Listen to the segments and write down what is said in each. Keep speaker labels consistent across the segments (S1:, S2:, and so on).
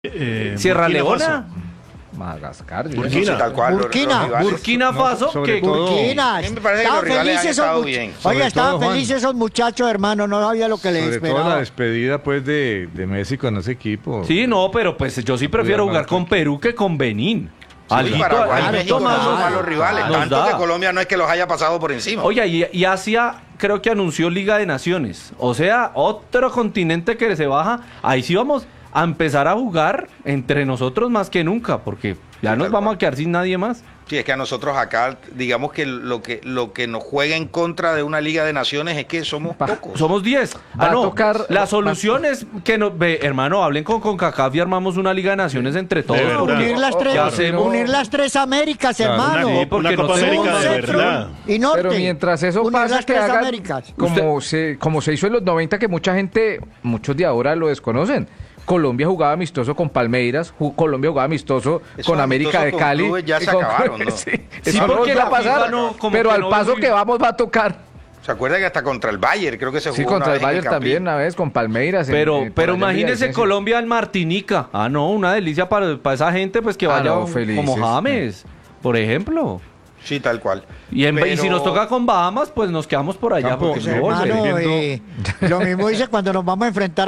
S1: Sierra Leona.
S2: Madagascar.
S3: Burkina.
S4: Tal cual,
S1: Burkina Faso.
S2: sobre todo-
S3: Burkina.
S4: A mí me parece que los
S3: Estaban
S4: rivales han
S3: felices
S4: estado
S3: esos
S4: bien.
S3: muchachos.
S2: Sobre
S3: Oye, estaban
S2: todo, Juan.
S3: felices esos muchachos, hermano. No sabía lo que les
S2: Sobre todo la
S3: esperaba.
S2: despedida pues de Messi con ese equipo.
S1: Sí, no, pero pues yo sí prefiero jugar con Perú que con Benín. Alguito-
S4: Paraguay y
S1: alguito
S4: México no
S1: más
S4: son
S1: nos-
S4: malos rivales,
S1: nos
S4: tanto
S1: da.
S4: que Colombia no es que los haya pasado por encima.
S1: Oye, y Asia creo que anunció Liga de Naciones. O sea, otro continente que se baja. Ahí sí vamos a empezar a jugar entre nosotros más que nunca, porque ya nos
S4: tal
S1: vamos
S4: cual.
S1: a quedar sin nadie más.
S4: Sí, es que a nosotros acá, digamos que lo que nos juega en contra de una Liga de Naciones es que somos pocos.
S1: Somos 10.
S2: Va a tocar-
S1: La solución es que hermano, hablen con CONCACAF y armamos una Liga de Naciones entre todos.
S5: verdad.
S1: porque
S3: Unir las
S1: ya
S3: tres,
S1: hacemos-
S3: unir las tres Américas,
S2: Claro.
S3: hermano.
S1: Sí, porque
S5: Una
S1: no
S5: Copa
S1: tenemos
S5: América de
S3: centro
S5: verdad.
S3: y norte.
S2: Pero mientras eso
S3: Unir
S2: pasa,
S3: las
S2: que
S3: tres
S2: hagan
S3: Américas.
S2: como se hizo en los 90, que mucha gente, muchos de ahora lo desconocen. Colombia jugaba amistoso con Palmeiras, Colombia jugaba amistoso
S4: Esos
S2: con América de
S4: amistosos con
S2: Cali.
S4: clubes ya
S2: y
S4: se
S2: con-
S4: acabaron, ¿no?
S2: Sí,
S1: Sí,
S2: eso no
S1: porque
S2: volvió
S1: la
S2: a pasar,
S1: FIFA no- como
S2: pero
S1: que
S2: al
S1: no
S2: paso
S1: volvió.
S2: que vamos va a tocar.
S4: ¿Se acuerda que hasta contra el Bayern creo que se jugó
S2: Sí,
S4: una
S2: contra el
S4: vez en
S2: Bayern
S4: Campín?
S2: también una vez, con Palmeiras.
S1: Pero
S2: por allá en
S1: imagínese
S2: Villavicencio.
S1: Colombia en Martinica. Ah, no, una delicia para esa gente, pues que
S2: Ah,
S1: vaya
S2: no, felices.
S1: como James, por ejemplo.
S4: Sí, tal cual.
S1: Y si
S4: Pero-
S1: nos toca con Bahamas, pues nos quedamos por allá.
S2: Tampoco,
S1: Porque
S2: sí,
S1: no,
S3: Hermano,
S1: sí.
S3: lo mismo dice cuando nos vamos a enfrentar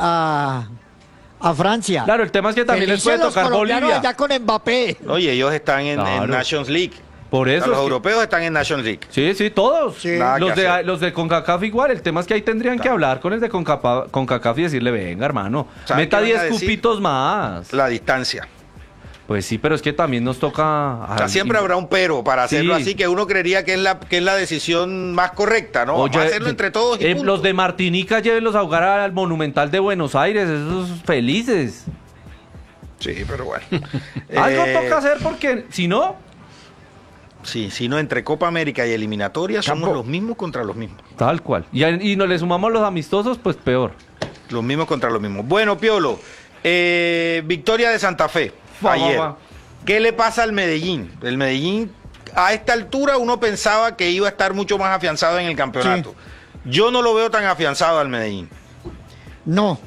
S3: a Francia.
S1: Claro, el tema es que también les
S3: Felices
S1: puede
S3: los
S1: tocar
S3: colombianos
S1: Bolivia.
S3: allá con Mbappé.
S4: Oye, ellos están en
S1: Claro.
S4: Nations League.
S1: Por eso.
S4: Los
S1: es que-
S4: europeos están en Nations League.
S1: Sí, sí, todos.
S3: Sí.
S4: Nada
S1: Los
S4: que hacer.
S1: los de CONCACAF igual. El tema es que ahí tendrían que hablar con el de CONCACAF y decirle, venga, hermano,
S4: ¿Sabe
S1: meta
S4: qué van a
S1: 10
S4: decir?
S1: cupitos más.
S4: La distancia.
S1: Pues sí, pero es que también nos toca...
S4: O sea, siempre habrá un pero para hacerlo
S1: Sí.
S4: así, que uno creería que es la decisión más correcta, ¿no? Vamos a hacerlo entre todos y punto.
S1: los de Martinica llévenlos a jugar al Monumental de Buenos Aires, esos felices.
S4: Sí, pero bueno.
S1: Algo toca hacer porque si no,
S4: Sí, si no, entre Copa América y eliminatoria somos
S2: Campo.
S4: los mismos contra los mismos.
S1: tal cual. Y nos le sumamos los amistosos, pues peor.
S4: Los mismos contra los mismos. Bueno, Piolo, victoria de Santa Fe ayer. ¿Qué le pasa al Medellín? El Medellín, a esta altura, uno pensaba que iba a estar mucho más afianzado en el campeonato. Yo no lo veo tan afianzado al Medellín.
S3: No.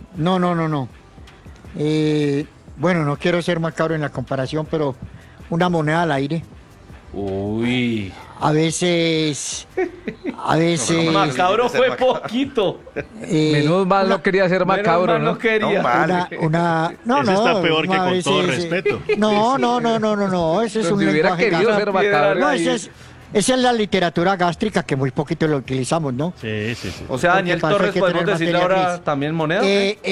S3: Bueno, no quiero ser macabro en la comparación, pero una moneda al aire.
S1: Uy.
S3: A veces.
S1: Macabro
S4: ser
S1: fue
S4: macabro.
S1: poquito.
S2: Menos mal no quería ser macabro,
S1: Menos mal
S2: ¿no?
S1: no quería.
S4: No, mal.
S3: No,
S5: Ese está peor que
S3: a
S5: con todo
S3: veces,
S5: respeto.
S3: No, ese es
S2: Pero
S3: un
S2: si hubiera
S3: lenguaje
S2: querido ser
S3: gástrico.
S2: macabro.
S3: No,
S2: ahí.
S3: esa es la literatura gástrica que muy poquito lo utilizamos, ¿no?
S5: Sí.
S1: O sea,
S3: Lo que
S1: Daniel
S3: pasa es
S1: Torres,
S3: que
S1: podemos
S3: tener
S1: decirle
S3: materia
S1: ahora
S3: gris.
S1: también moneda.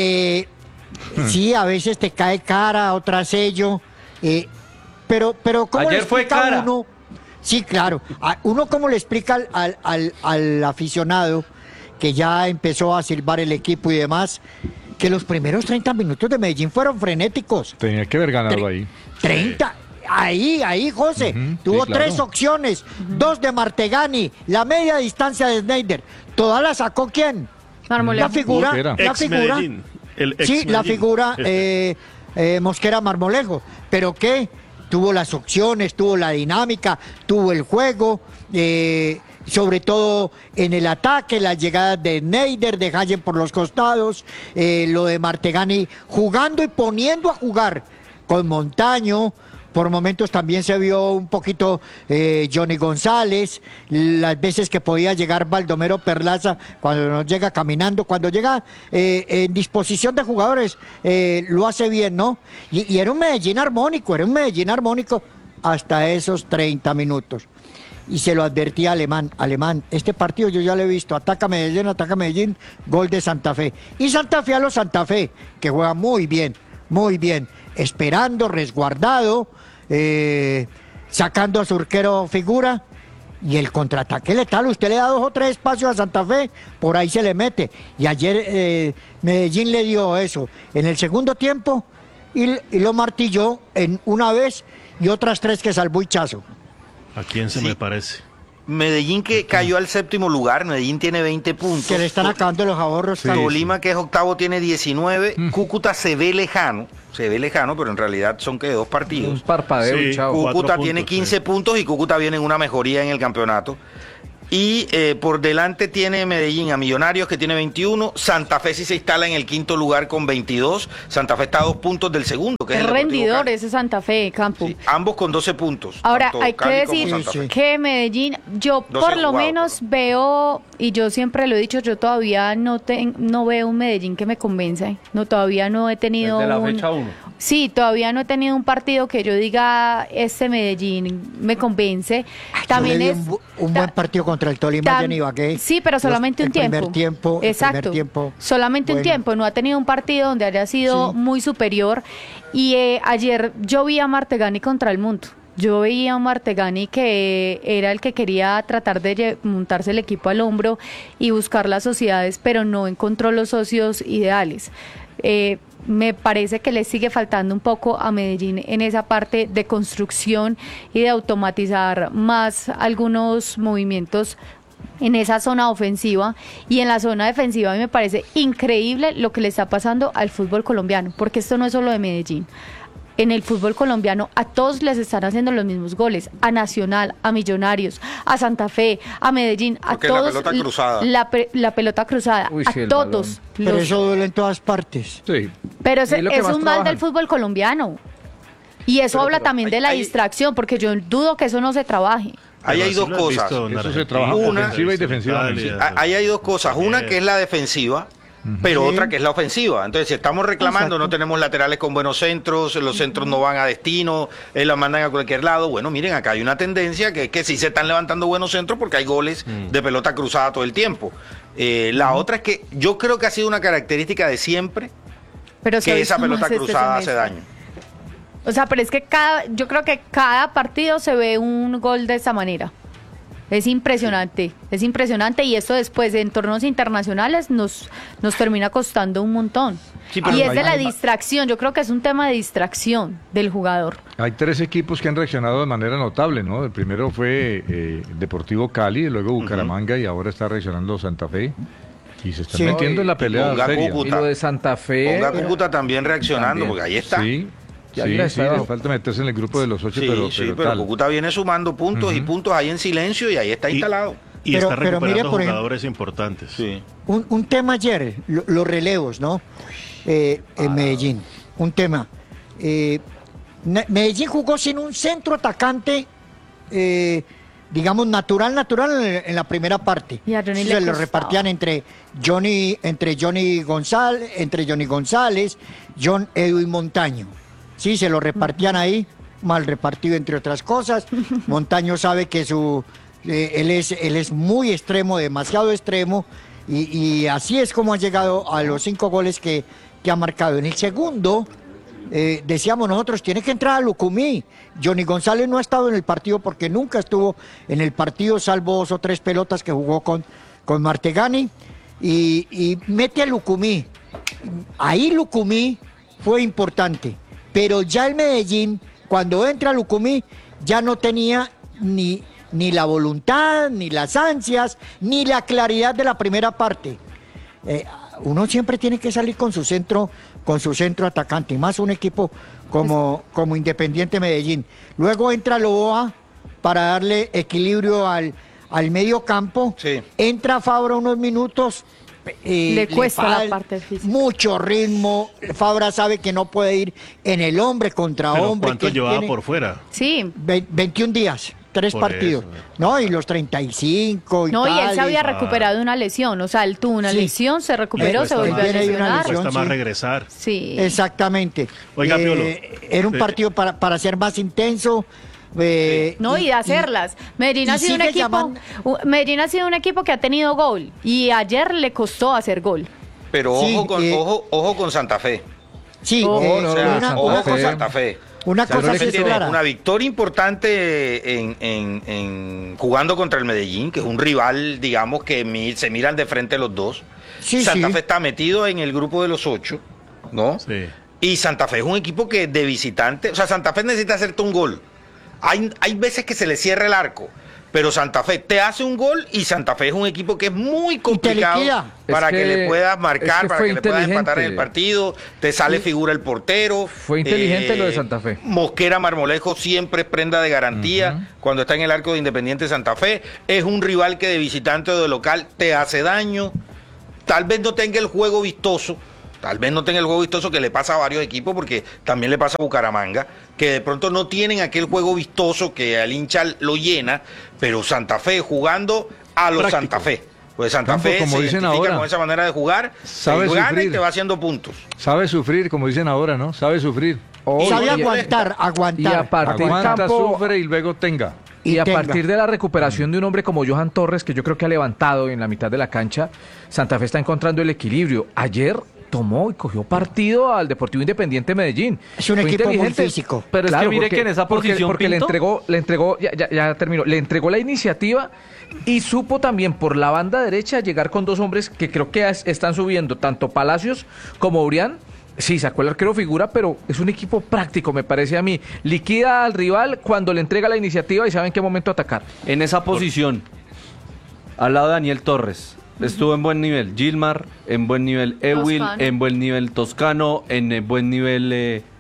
S3: Sí, a veces te cae cara, otra sello. Pero ¿cómo
S1: Ayer
S3: le
S1: fue
S3: explica
S1: cara.
S3: uno? Sí, claro. Uno cómo le explica al aficionado que ya empezó a silbar el equipo y demás, que los primeros 30 minutos de Medellín fueron frenéticos.
S2: Tenía que haber ganado
S3: Tre-
S2: ahí.
S3: 30. Ahí, José.
S2: Ujú,
S3: Tuvo
S2: sí, claro.
S3: 3 opciones. 2 de Martegani. La media distancia de Snyder. ¿Toda la sacó quién?
S6: Marmolejo.
S3: La figura.
S2: Mosquera.
S3: La
S5: Ex
S3: figura.
S5: Medellín. El ex
S3: Sí, la
S5: Medellín.
S3: figura
S5: Este.
S3: Mosquera Marmolejo. ¿Pero qué? Tuvo las opciones, tuvo la dinámica, tuvo el juego, sobre todo en el ataque, las llegadas de Neider, de Hayen por los costados, lo de Martegani jugando y poniendo a jugar con Montaño. Por momentos también se vio un poquito Johnny González, las veces que podía llegar Baldomero Perlaza cuando no llega caminando, cuando llega en disposición de jugadores, lo hace bien, ¿no? Y era un Medellín armónico hasta esos 30 minutos. Y se lo advertía Alemán, este partido yo ya lo he visto, ataca Medellín, gol de Santa Fe. Y Santa Fe a los Santa Fe, que juega muy bien, esperando, resguardado, sacando a su arquero figura, y el contraataque letal, usted le da 2 o 3 espacios a Santa Fe, por ahí se le mete, y ayer Medellín le dio eso, en el segundo tiempo, y lo martilló en una vez, y otras 3 que salvó Hichazo.
S5: ¿A quién se
S4: Sí.
S5: me parece?
S4: Medellín que cayó al 7º lugar, Medellín tiene 20 puntos.
S3: Que le están acabando los ahorros.
S2: Sí.
S3: Carlos.
S4: Tolima, que es octavo, tiene 19. Cúcuta se ve lejano, pero en realidad son que 2
S2: Un
S4: partidos.
S2: parpadeo
S5: Sí.
S2: y chao.
S5: Cuatro
S4: Cúcuta
S5: puntos,
S4: tiene 15
S5: sí.
S4: puntos y Cúcuta viene en una mejoría en el campeonato. Y por delante tiene Medellín a Millonarios, que tiene 21. Santa Fe sí se instala en el quinto lugar con 22. Santa Fe está a 2 puntos del segundo, que es
S6: Es
S4: el Deportivo
S6: rendidor
S4: Cali.
S6: ese Santa Fe, Campo.
S4: Sí, ambos con 12 puntos.
S6: Ahora,
S4: tanto
S6: hay que
S4: Cali como
S6: decir
S4: Santa Fe.
S6: que Medellín, yo
S4: 12
S6: por lo
S4: jugados,
S6: menos veo, y yo siempre lo he dicho, yo todavía no veo un Medellín que me convenza. No, todavía no he tenido
S1: Desde la
S6: un...
S1: fecha 1.
S6: Sí, todavía no he tenido un partido que yo diga, este Medellín me convence. También
S3: Yo le
S6: es...
S3: di un buen partido contra el Tolima en Ibagué.
S6: Sí, pero solamente un tiempo.
S3: El
S6: Exacto.
S3: primer tiempo.
S6: Solamente un
S3: Bueno.
S6: tiempo. No ha tenido un partido donde haya sido
S3: Sí.
S6: muy superior. Y ayer yo vi a Martegani contra el mundo. Yo veía a un Martegani que era el que quería tratar de montarse el equipo al hombro y buscar las sociedades, pero no encontró los socios ideales. Me parece que le sigue faltando un poco a Medellín en esa parte de construcción y de automatizar más algunos movimientos en esa zona ofensiva, y en la zona defensiva. A mí me parece increíble lo que le está pasando al fútbol colombiano, porque esto no es solo de Medellín. En el fútbol colombiano a todos les están haciendo los mismos goles, a Nacional, a Millonarios, a Santa Fe, a Medellín, a
S4: Porque la
S6: todos.
S4: pelota cruzada.
S6: La pelota cruzada,
S2: Uy,
S6: a
S2: sí, el
S6: todos.
S3: Pero
S6: los-
S3: eso duele en todas partes.
S2: Sí.
S6: pero
S2: Y es lo que
S6: es
S2: más
S6: un mal
S2: trabajan.
S6: del fútbol colombiano. Y eso habla también de la
S4: hay-
S6: distracción, porque yo dudo que eso no se trabaje.
S4: Ahí hay
S5: Pero
S4: dos
S5: así lo has
S4: cosas.
S5: visto en
S7: Eso se
S5: Argentina,
S7: trabaja
S4: Una-
S7: ofensiva y
S5: en
S7: defensivamente.
S5: Italia.
S4: Ahí hay dos cosas. Una que es la defensiva, pero
S3: Sí.
S4: otra que es la ofensiva. Entonces, si estamos reclamando,
S3: Exacto.
S4: no tenemos laterales con buenos centros, los centros no van a destino, la mandan a cualquier lado. Bueno, miren, acá hay una tendencia que es que sí se están levantando buenos centros porque hay goles de pelota cruzada todo el tiempo. La otra es que yo creo que ha sido una característica de siempre
S6: Pero se ha
S4: que
S6: visto
S4: esa pelota
S6: más este
S4: cruzada hace
S6: semestre.
S4: daño.
S6: O sea, pero es que yo creo que cada partido se ve un gol de esa manera. Es impresionante y esto después en torneos internacionales nos termina costando un montón.
S4: Sí, pero
S6: y es
S7: hay-
S6: de la
S7: hay-
S6: distracción, yo creo que es un tema de distracción del jugador.
S7: Hay 3 equipos que han reaccionado de manera notable, ¿no? El primero fue Deportivo Cali, luego Bucaramanga y ahora está reaccionando Santa Fe. Y se están
S3: Sí.
S7: metiendo en la pelea
S4: Ponga
S7: seria.
S4: Cúcuta.
S2: Y lo de Santa Fe.
S4: Ponga Cúcuta también reaccionando,
S2: También.
S4: porque ahí está.
S7: Sí,
S2: Ya
S7: sí,
S2: mira,
S7: sí,
S2: está
S7: le
S2: abajo.
S7: falta meterse en el grupo de los 8,
S4: Sí, pero
S7: tal.
S4: Cúcuta viene sumando puntos y puntos ahí en silencio y ahí está instalado.
S5: Y
S3: Pero-
S5: está
S3: pero
S5: recuperando
S3: mire, por ejemplo-
S5: jugadores importantes.
S4: Sí.
S3: Un tema ayer, los relevos, ¿no? En Medellín. Un tema. Medellín jugó sin un centro atacante, digamos, natural en la primera parte.
S6: Y a Johnny
S3: Sí,
S6: le
S3: se lo
S6: costaba.
S3: repartían entre Johnny González, John Edwin Montaño. Sí, se lo repartían ahí, mal repartido entre otras cosas. Montaño sabe que él es muy extremo, demasiado extremo, y así es como ha llegado a los 5 goles que ha marcado. En el segundo, decíamos nosotros, tiene que entrar a Lucumí. Johnny González no ha estado en el partido porque nunca estuvo en el partido, salvo 2 o 3 pelotas que jugó con Martegani, y mete a Lucumí. Ahí Lucumí fue importante, pero ya el Medellín, cuando entra Lucumí, ya no tenía ni la voluntad, ni las ansias, ni la claridad de la primera parte. Uno siempre tiene que salir con su centro atacante, y más un equipo como Independiente Medellín. Luego entra Loboa para darle equilibrio al medio campo.
S4: Sí.
S3: Entra Fabra unos minutos.
S6: Le cuesta la
S3: falta
S6: parte física.
S3: mucho ritmo. Fabra sabe que no puede ir en el hombre contra
S5: Pero
S3: hombre.
S5: ¿cuánto
S3: que él
S5: llevaba
S3: tiene
S5: por fuera?
S6: Sí.
S3: 21 días, 3
S5: Por
S3: partidos.
S5: eso.
S3: No, y los 35 y
S6: No, y
S3: tal.
S6: él se había recuperado de una lesión, o sea, él tuvo una
S3: Sí.
S6: lesión, se recuperó,
S3: Él
S6: se volvió a
S3: viene de una
S6: lesionar.
S3: lesión.
S5: Cuesta más
S3: sí.
S5: regresar.
S6: Sí.
S3: Exactamente.
S5: Oiga, Piolo.
S3: Era un partido para ser más intenso.
S6: No, y de hacerlas. Medellín
S3: y
S6: ha sido un
S3: sigue
S6: equipo,
S3: llamando-
S6: Medellín ha sido un equipo que ha tenido gol y ayer le costó hacer gol.
S4: Pero
S3: Sí,
S4: ojo con Santa Fe.
S3: Sí,
S6: Oh,
S2: no,
S4: O sea,
S2: Santa
S4: ojo con
S2: Fe.
S4: Santa Fe.
S3: Una
S4: Santa
S3: cosa
S4: Fe
S3: sí es
S4: tiene
S3: clara.
S4: una victoria importante en jugando contra el Medellín, que es un rival, digamos, que se miran de frente los dos.
S3: Sí,
S4: Santa
S3: sí.
S4: Fe está metido en el grupo de los 8, ¿no?
S5: Sí.
S4: Y Santa Fe es un equipo que de visitante, o sea, Santa Fe necesita hacerte un gol. Hay veces que se le cierra el arco, pero Santa Fe te hace un gol y Santa Fe es un equipo que es muy complicado
S3: liquida.
S4: para
S2: Es
S4: que
S2: que-
S4: le puedas
S2: es
S4: marcar,
S2: que
S4: para
S2: fue
S4: que le puedas empatar en el
S2: inteligente.
S4: partido, te sale figura el portero.
S2: Fue inteligente lo de Santa Fe.
S4: Mosquera Marmolejo siempre es prenda de garantía cuando está en el arco de Independiente Santa Fe. Es un rival que de visitante o de local te hace daño. Tal vez no tenga el juego vistoso. Tal vez no tenga el juego vistoso que le pasa a varios equipos, porque también le pasa a Bucaramanga, que de pronto no tienen aquel juego vistoso que al hincha lo llena, pero Santa Fe jugando a los
S5: Práctico.
S4: Santa Fe. Pues Santa
S7: Campo,
S4: Fe
S7: como
S4: se
S7: dicen
S4: identifica
S7: ahora.
S4: con esa manera de jugar,
S7: Sabe
S4: gana y
S7: sufrir.
S4: te va haciendo puntos.
S7: Sabe sufrir, como dicen ahora, ¿no? Sabe sufrir.
S3: Sabe
S2: y-
S3: aguantar,
S2: Y a
S3: aguantar.
S2: partir
S7: Aguanta,
S2: campo,
S7: sufre y luego tenga.
S2: y a
S3: tenga.
S2: partir de la recuperación de un hombre como Johan Torres, que yo creo que ha levantado en la mitad de la cancha, Santa Fe está encontrando el equilibrio. Ayer tomó y cogió partido al Deportivo Independiente Medellín.
S3: Es un
S2: Fue
S3: equipo muy
S2: inteligente.
S3: físico.
S1: Pero es que mire que en esa posición,
S2: porque le
S1: Pinto,
S2: entregó, ya terminó, le entregó la iniciativa y supo también por la banda derecha llegar con dos hombres que creo que están subiendo, tanto Palacios como Urián. Sí, sacó el arquero figura, pero es un equipo práctico, me parece a mí. Liquida al rival cuando le entrega la iniciativa y sabe en qué momento atacar.
S1: en esa posición, al lado de Daniel Torres, estuvo en buen nivel Gilmar, en buen nivel Ewil,
S6: Toscano.
S1: en buen nivel Toscano, en buen nivel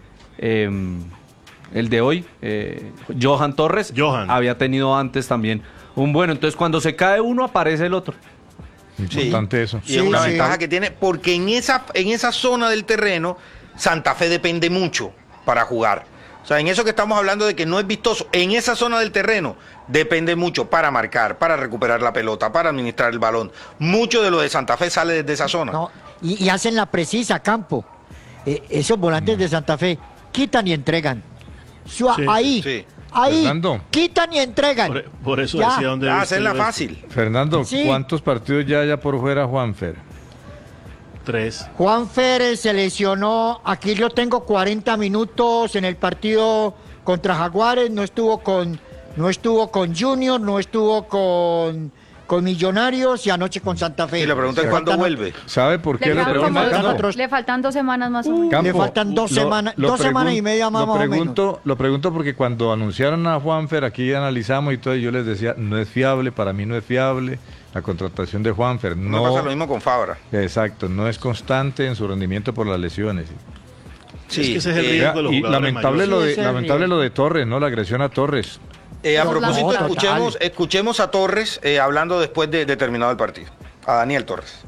S1: el de hoy, Johan Torres.
S5: Johan.
S1: Había tenido antes también un bueno. Entonces, cuando se cae uno, aparece el otro.
S7: Importante eso.
S4: Y es una
S3: Sí.
S4: ventaja que tiene, porque en esa zona del terreno, Santa Fe depende mucho para jugar. O sea, en eso que estamos hablando de que no es vistoso, en esa zona del terreno depende mucho para marcar, para recuperar la pelota, para administrar el balón. Mucho de lo de Santa Fe sale desde esa zona.
S3: No, y hacen la precisa, Campo. Esos volantes de Santa Fe quitan y entregan.
S5: Sí,
S3: ahí,
S4: sí.
S3: ahí,
S7: Fernando.
S3: quitan y entregan.
S5: Por eso
S3: Ya.
S5: decía dónde.
S4: Hacenla fácil.
S7: Fernando,
S3: Sí.
S7: ¿cuántos partidos ya por fuera Juanfer?
S5: 3.
S3: Juan Férez se lesionó, aquí yo tengo 40 minutos en el partido contra Jaguares, no estuvo con Junior, no estuvo con Millonarios y anoche con Santa Fe.
S4: Y la pregunta es
S3: Le
S4: cuándo
S3: faltan-
S4: vuelve.
S7: ¿Sabe por qué
S6: Le
S7: le
S6: faltan
S7: pregunto?
S6: como-
S3: Campo.
S7: Campo,
S6: Le faltan 2 semanas más o menos.
S3: Le faltan dos semanas y media más,
S7: lo
S3: más o
S7: pregunto, Lo pregunto porque cuando anunciaron a Juanfer, aquí analizamos y todo, y yo les decía, no es fiable, para mí no es fiable la contratación de Juanfer.
S4: No pasa lo
S7: No,
S4: mismo con Fabra.
S7: exacto, no es constante en su rendimiento por las lesiones.
S4: Sí,
S5: Es que ese es el
S4: eh,
S5: riesgo de los
S7: Y
S5: jugadores
S7: lamentable
S5: mayores.
S7: lo
S3: Sí,
S7: de,
S3: ese es
S7: lamentable
S3: el-
S7: lo de Torres, ¿no? La agresión a Torres.
S4: A
S6: No,
S4: propósito,
S3: total.
S4: escuchemos a Torres hablando después de terminado el partido. A Daniel Torres.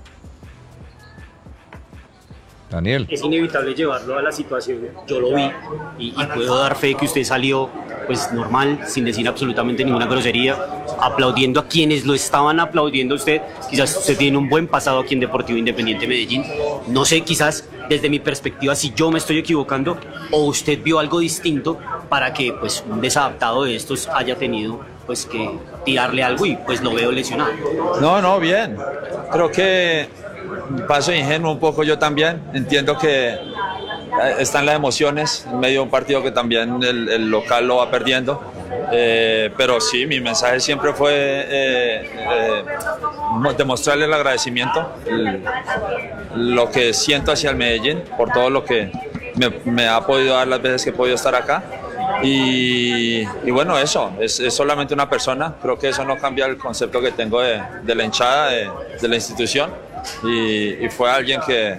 S7: Daniel.
S8: Es inevitable llevarlo a la situación, yo lo vi y puedo dar fe que usted salió pues normal, sin decir absolutamente ninguna grosería, aplaudiendo a quienes lo estaban aplaudiendo a usted. Quizás usted tiene un buen pasado aquí en Deportivo Independiente Medellín, no sé, quizás desde mi perspectiva si yo me estoy equivocando o usted vio algo distinto para que pues un desadaptado de estos haya tenido pues que tirarle algo y pues lo veo lesionado.
S9: No, bien. Creo que paso ingenuo un poco yo también. Entiendo que están las emociones en medio de un partido que también el local lo va perdiendo. Pero sí, mi mensaje siempre fue demostrarle el agradecimiento, lo que siento hacia el Medellín por todo lo que me ha podido dar las veces que he podido estar acá. Y bueno, eso, es solamente una persona. Creo que eso no cambia el concepto que tengo de la hinchada, de la institución. Y fue alguien que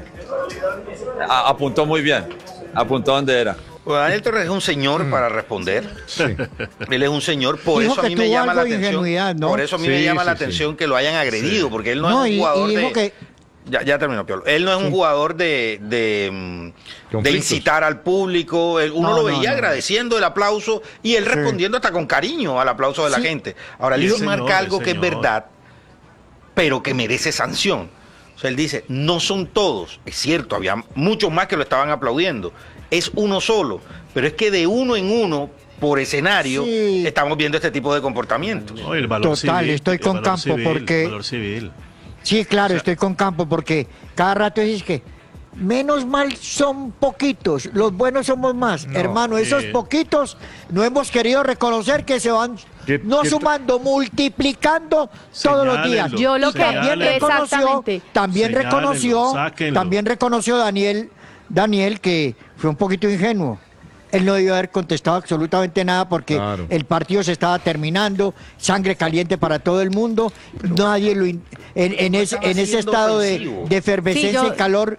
S9: apuntó muy bien, apuntó donde era.
S4: Pues Daniel Torres es un señor para responder.
S7: Sí.
S4: Él es un señor, por
S3: Dijo
S4: eso a
S3: que
S4: mí me
S3: tuvo
S4: llama la
S3: algo de
S4: atención.
S3: ingenuidad, ¿no?
S4: Por eso a mí me
S7: Sí,
S4: llama la
S7: sí, sí.
S4: atención que lo hayan agredido, porque él no,
S3: No,
S4: es un
S3: y
S4: jugador
S3: dijo
S4: de.
S3: que
S4: Ya terminó, Piolo. Él no es un jugador de
S7: Conflictos.
S4: incitar al público. Uno
S3: No,
S4: lo
S3: no,
S4: veía
S3: no.
S4: agradeciendo el aplauso y él respondiendo hasta con cariño al aplauso de la gente. Ahora, él
S5: Sí,
S4: dice
S5: señor,
S4: marca algo que es
S5: señor.
S4: verdad, pero que merece sanción. O sea, él dice, no son todos. Es cierto, había muchos más que lo estaban aplaudiendo. Es uno solo. Pero es que de uno en uno, por escenario,
S3: Sí.
S4: estamos viendo este tipo de comportamientos.
S5: No, el valor
S3: Total,
S5: civil,
S3: estoy
S5: el
S3: con
S5: valor
S3: Campo,
S5: civil,
S3: porque-
S5: el valor civil.
S3: sí, claro, estoy con Campo porque cada rato dices que menos mal son poquitos, los buenos somos más.
S7: No,
S3: Hermano, esos
S5: sí.
S3: poquitos no hemos querido reconocer que se van
S7: ¿Qué-
S3: no
S7: qué-
S3: sumando, multiplicando todos los días.
S5: Señálenlo,
S6: Yo lo que-
S3: También reconoció,
S6: exactamente.
S5: Señálenlo, sáquenlo.
S3: también reconoció Daniel que fue un poquito ingenuo. Él no debió haber contestado absolutamente nada porque
S7: Claro.
S3: el partido se estaba terminando, sangre caliente para todo el mundo. Nadie en ese estado de efervescencia
S6: Sí, yo-
S3: y calor,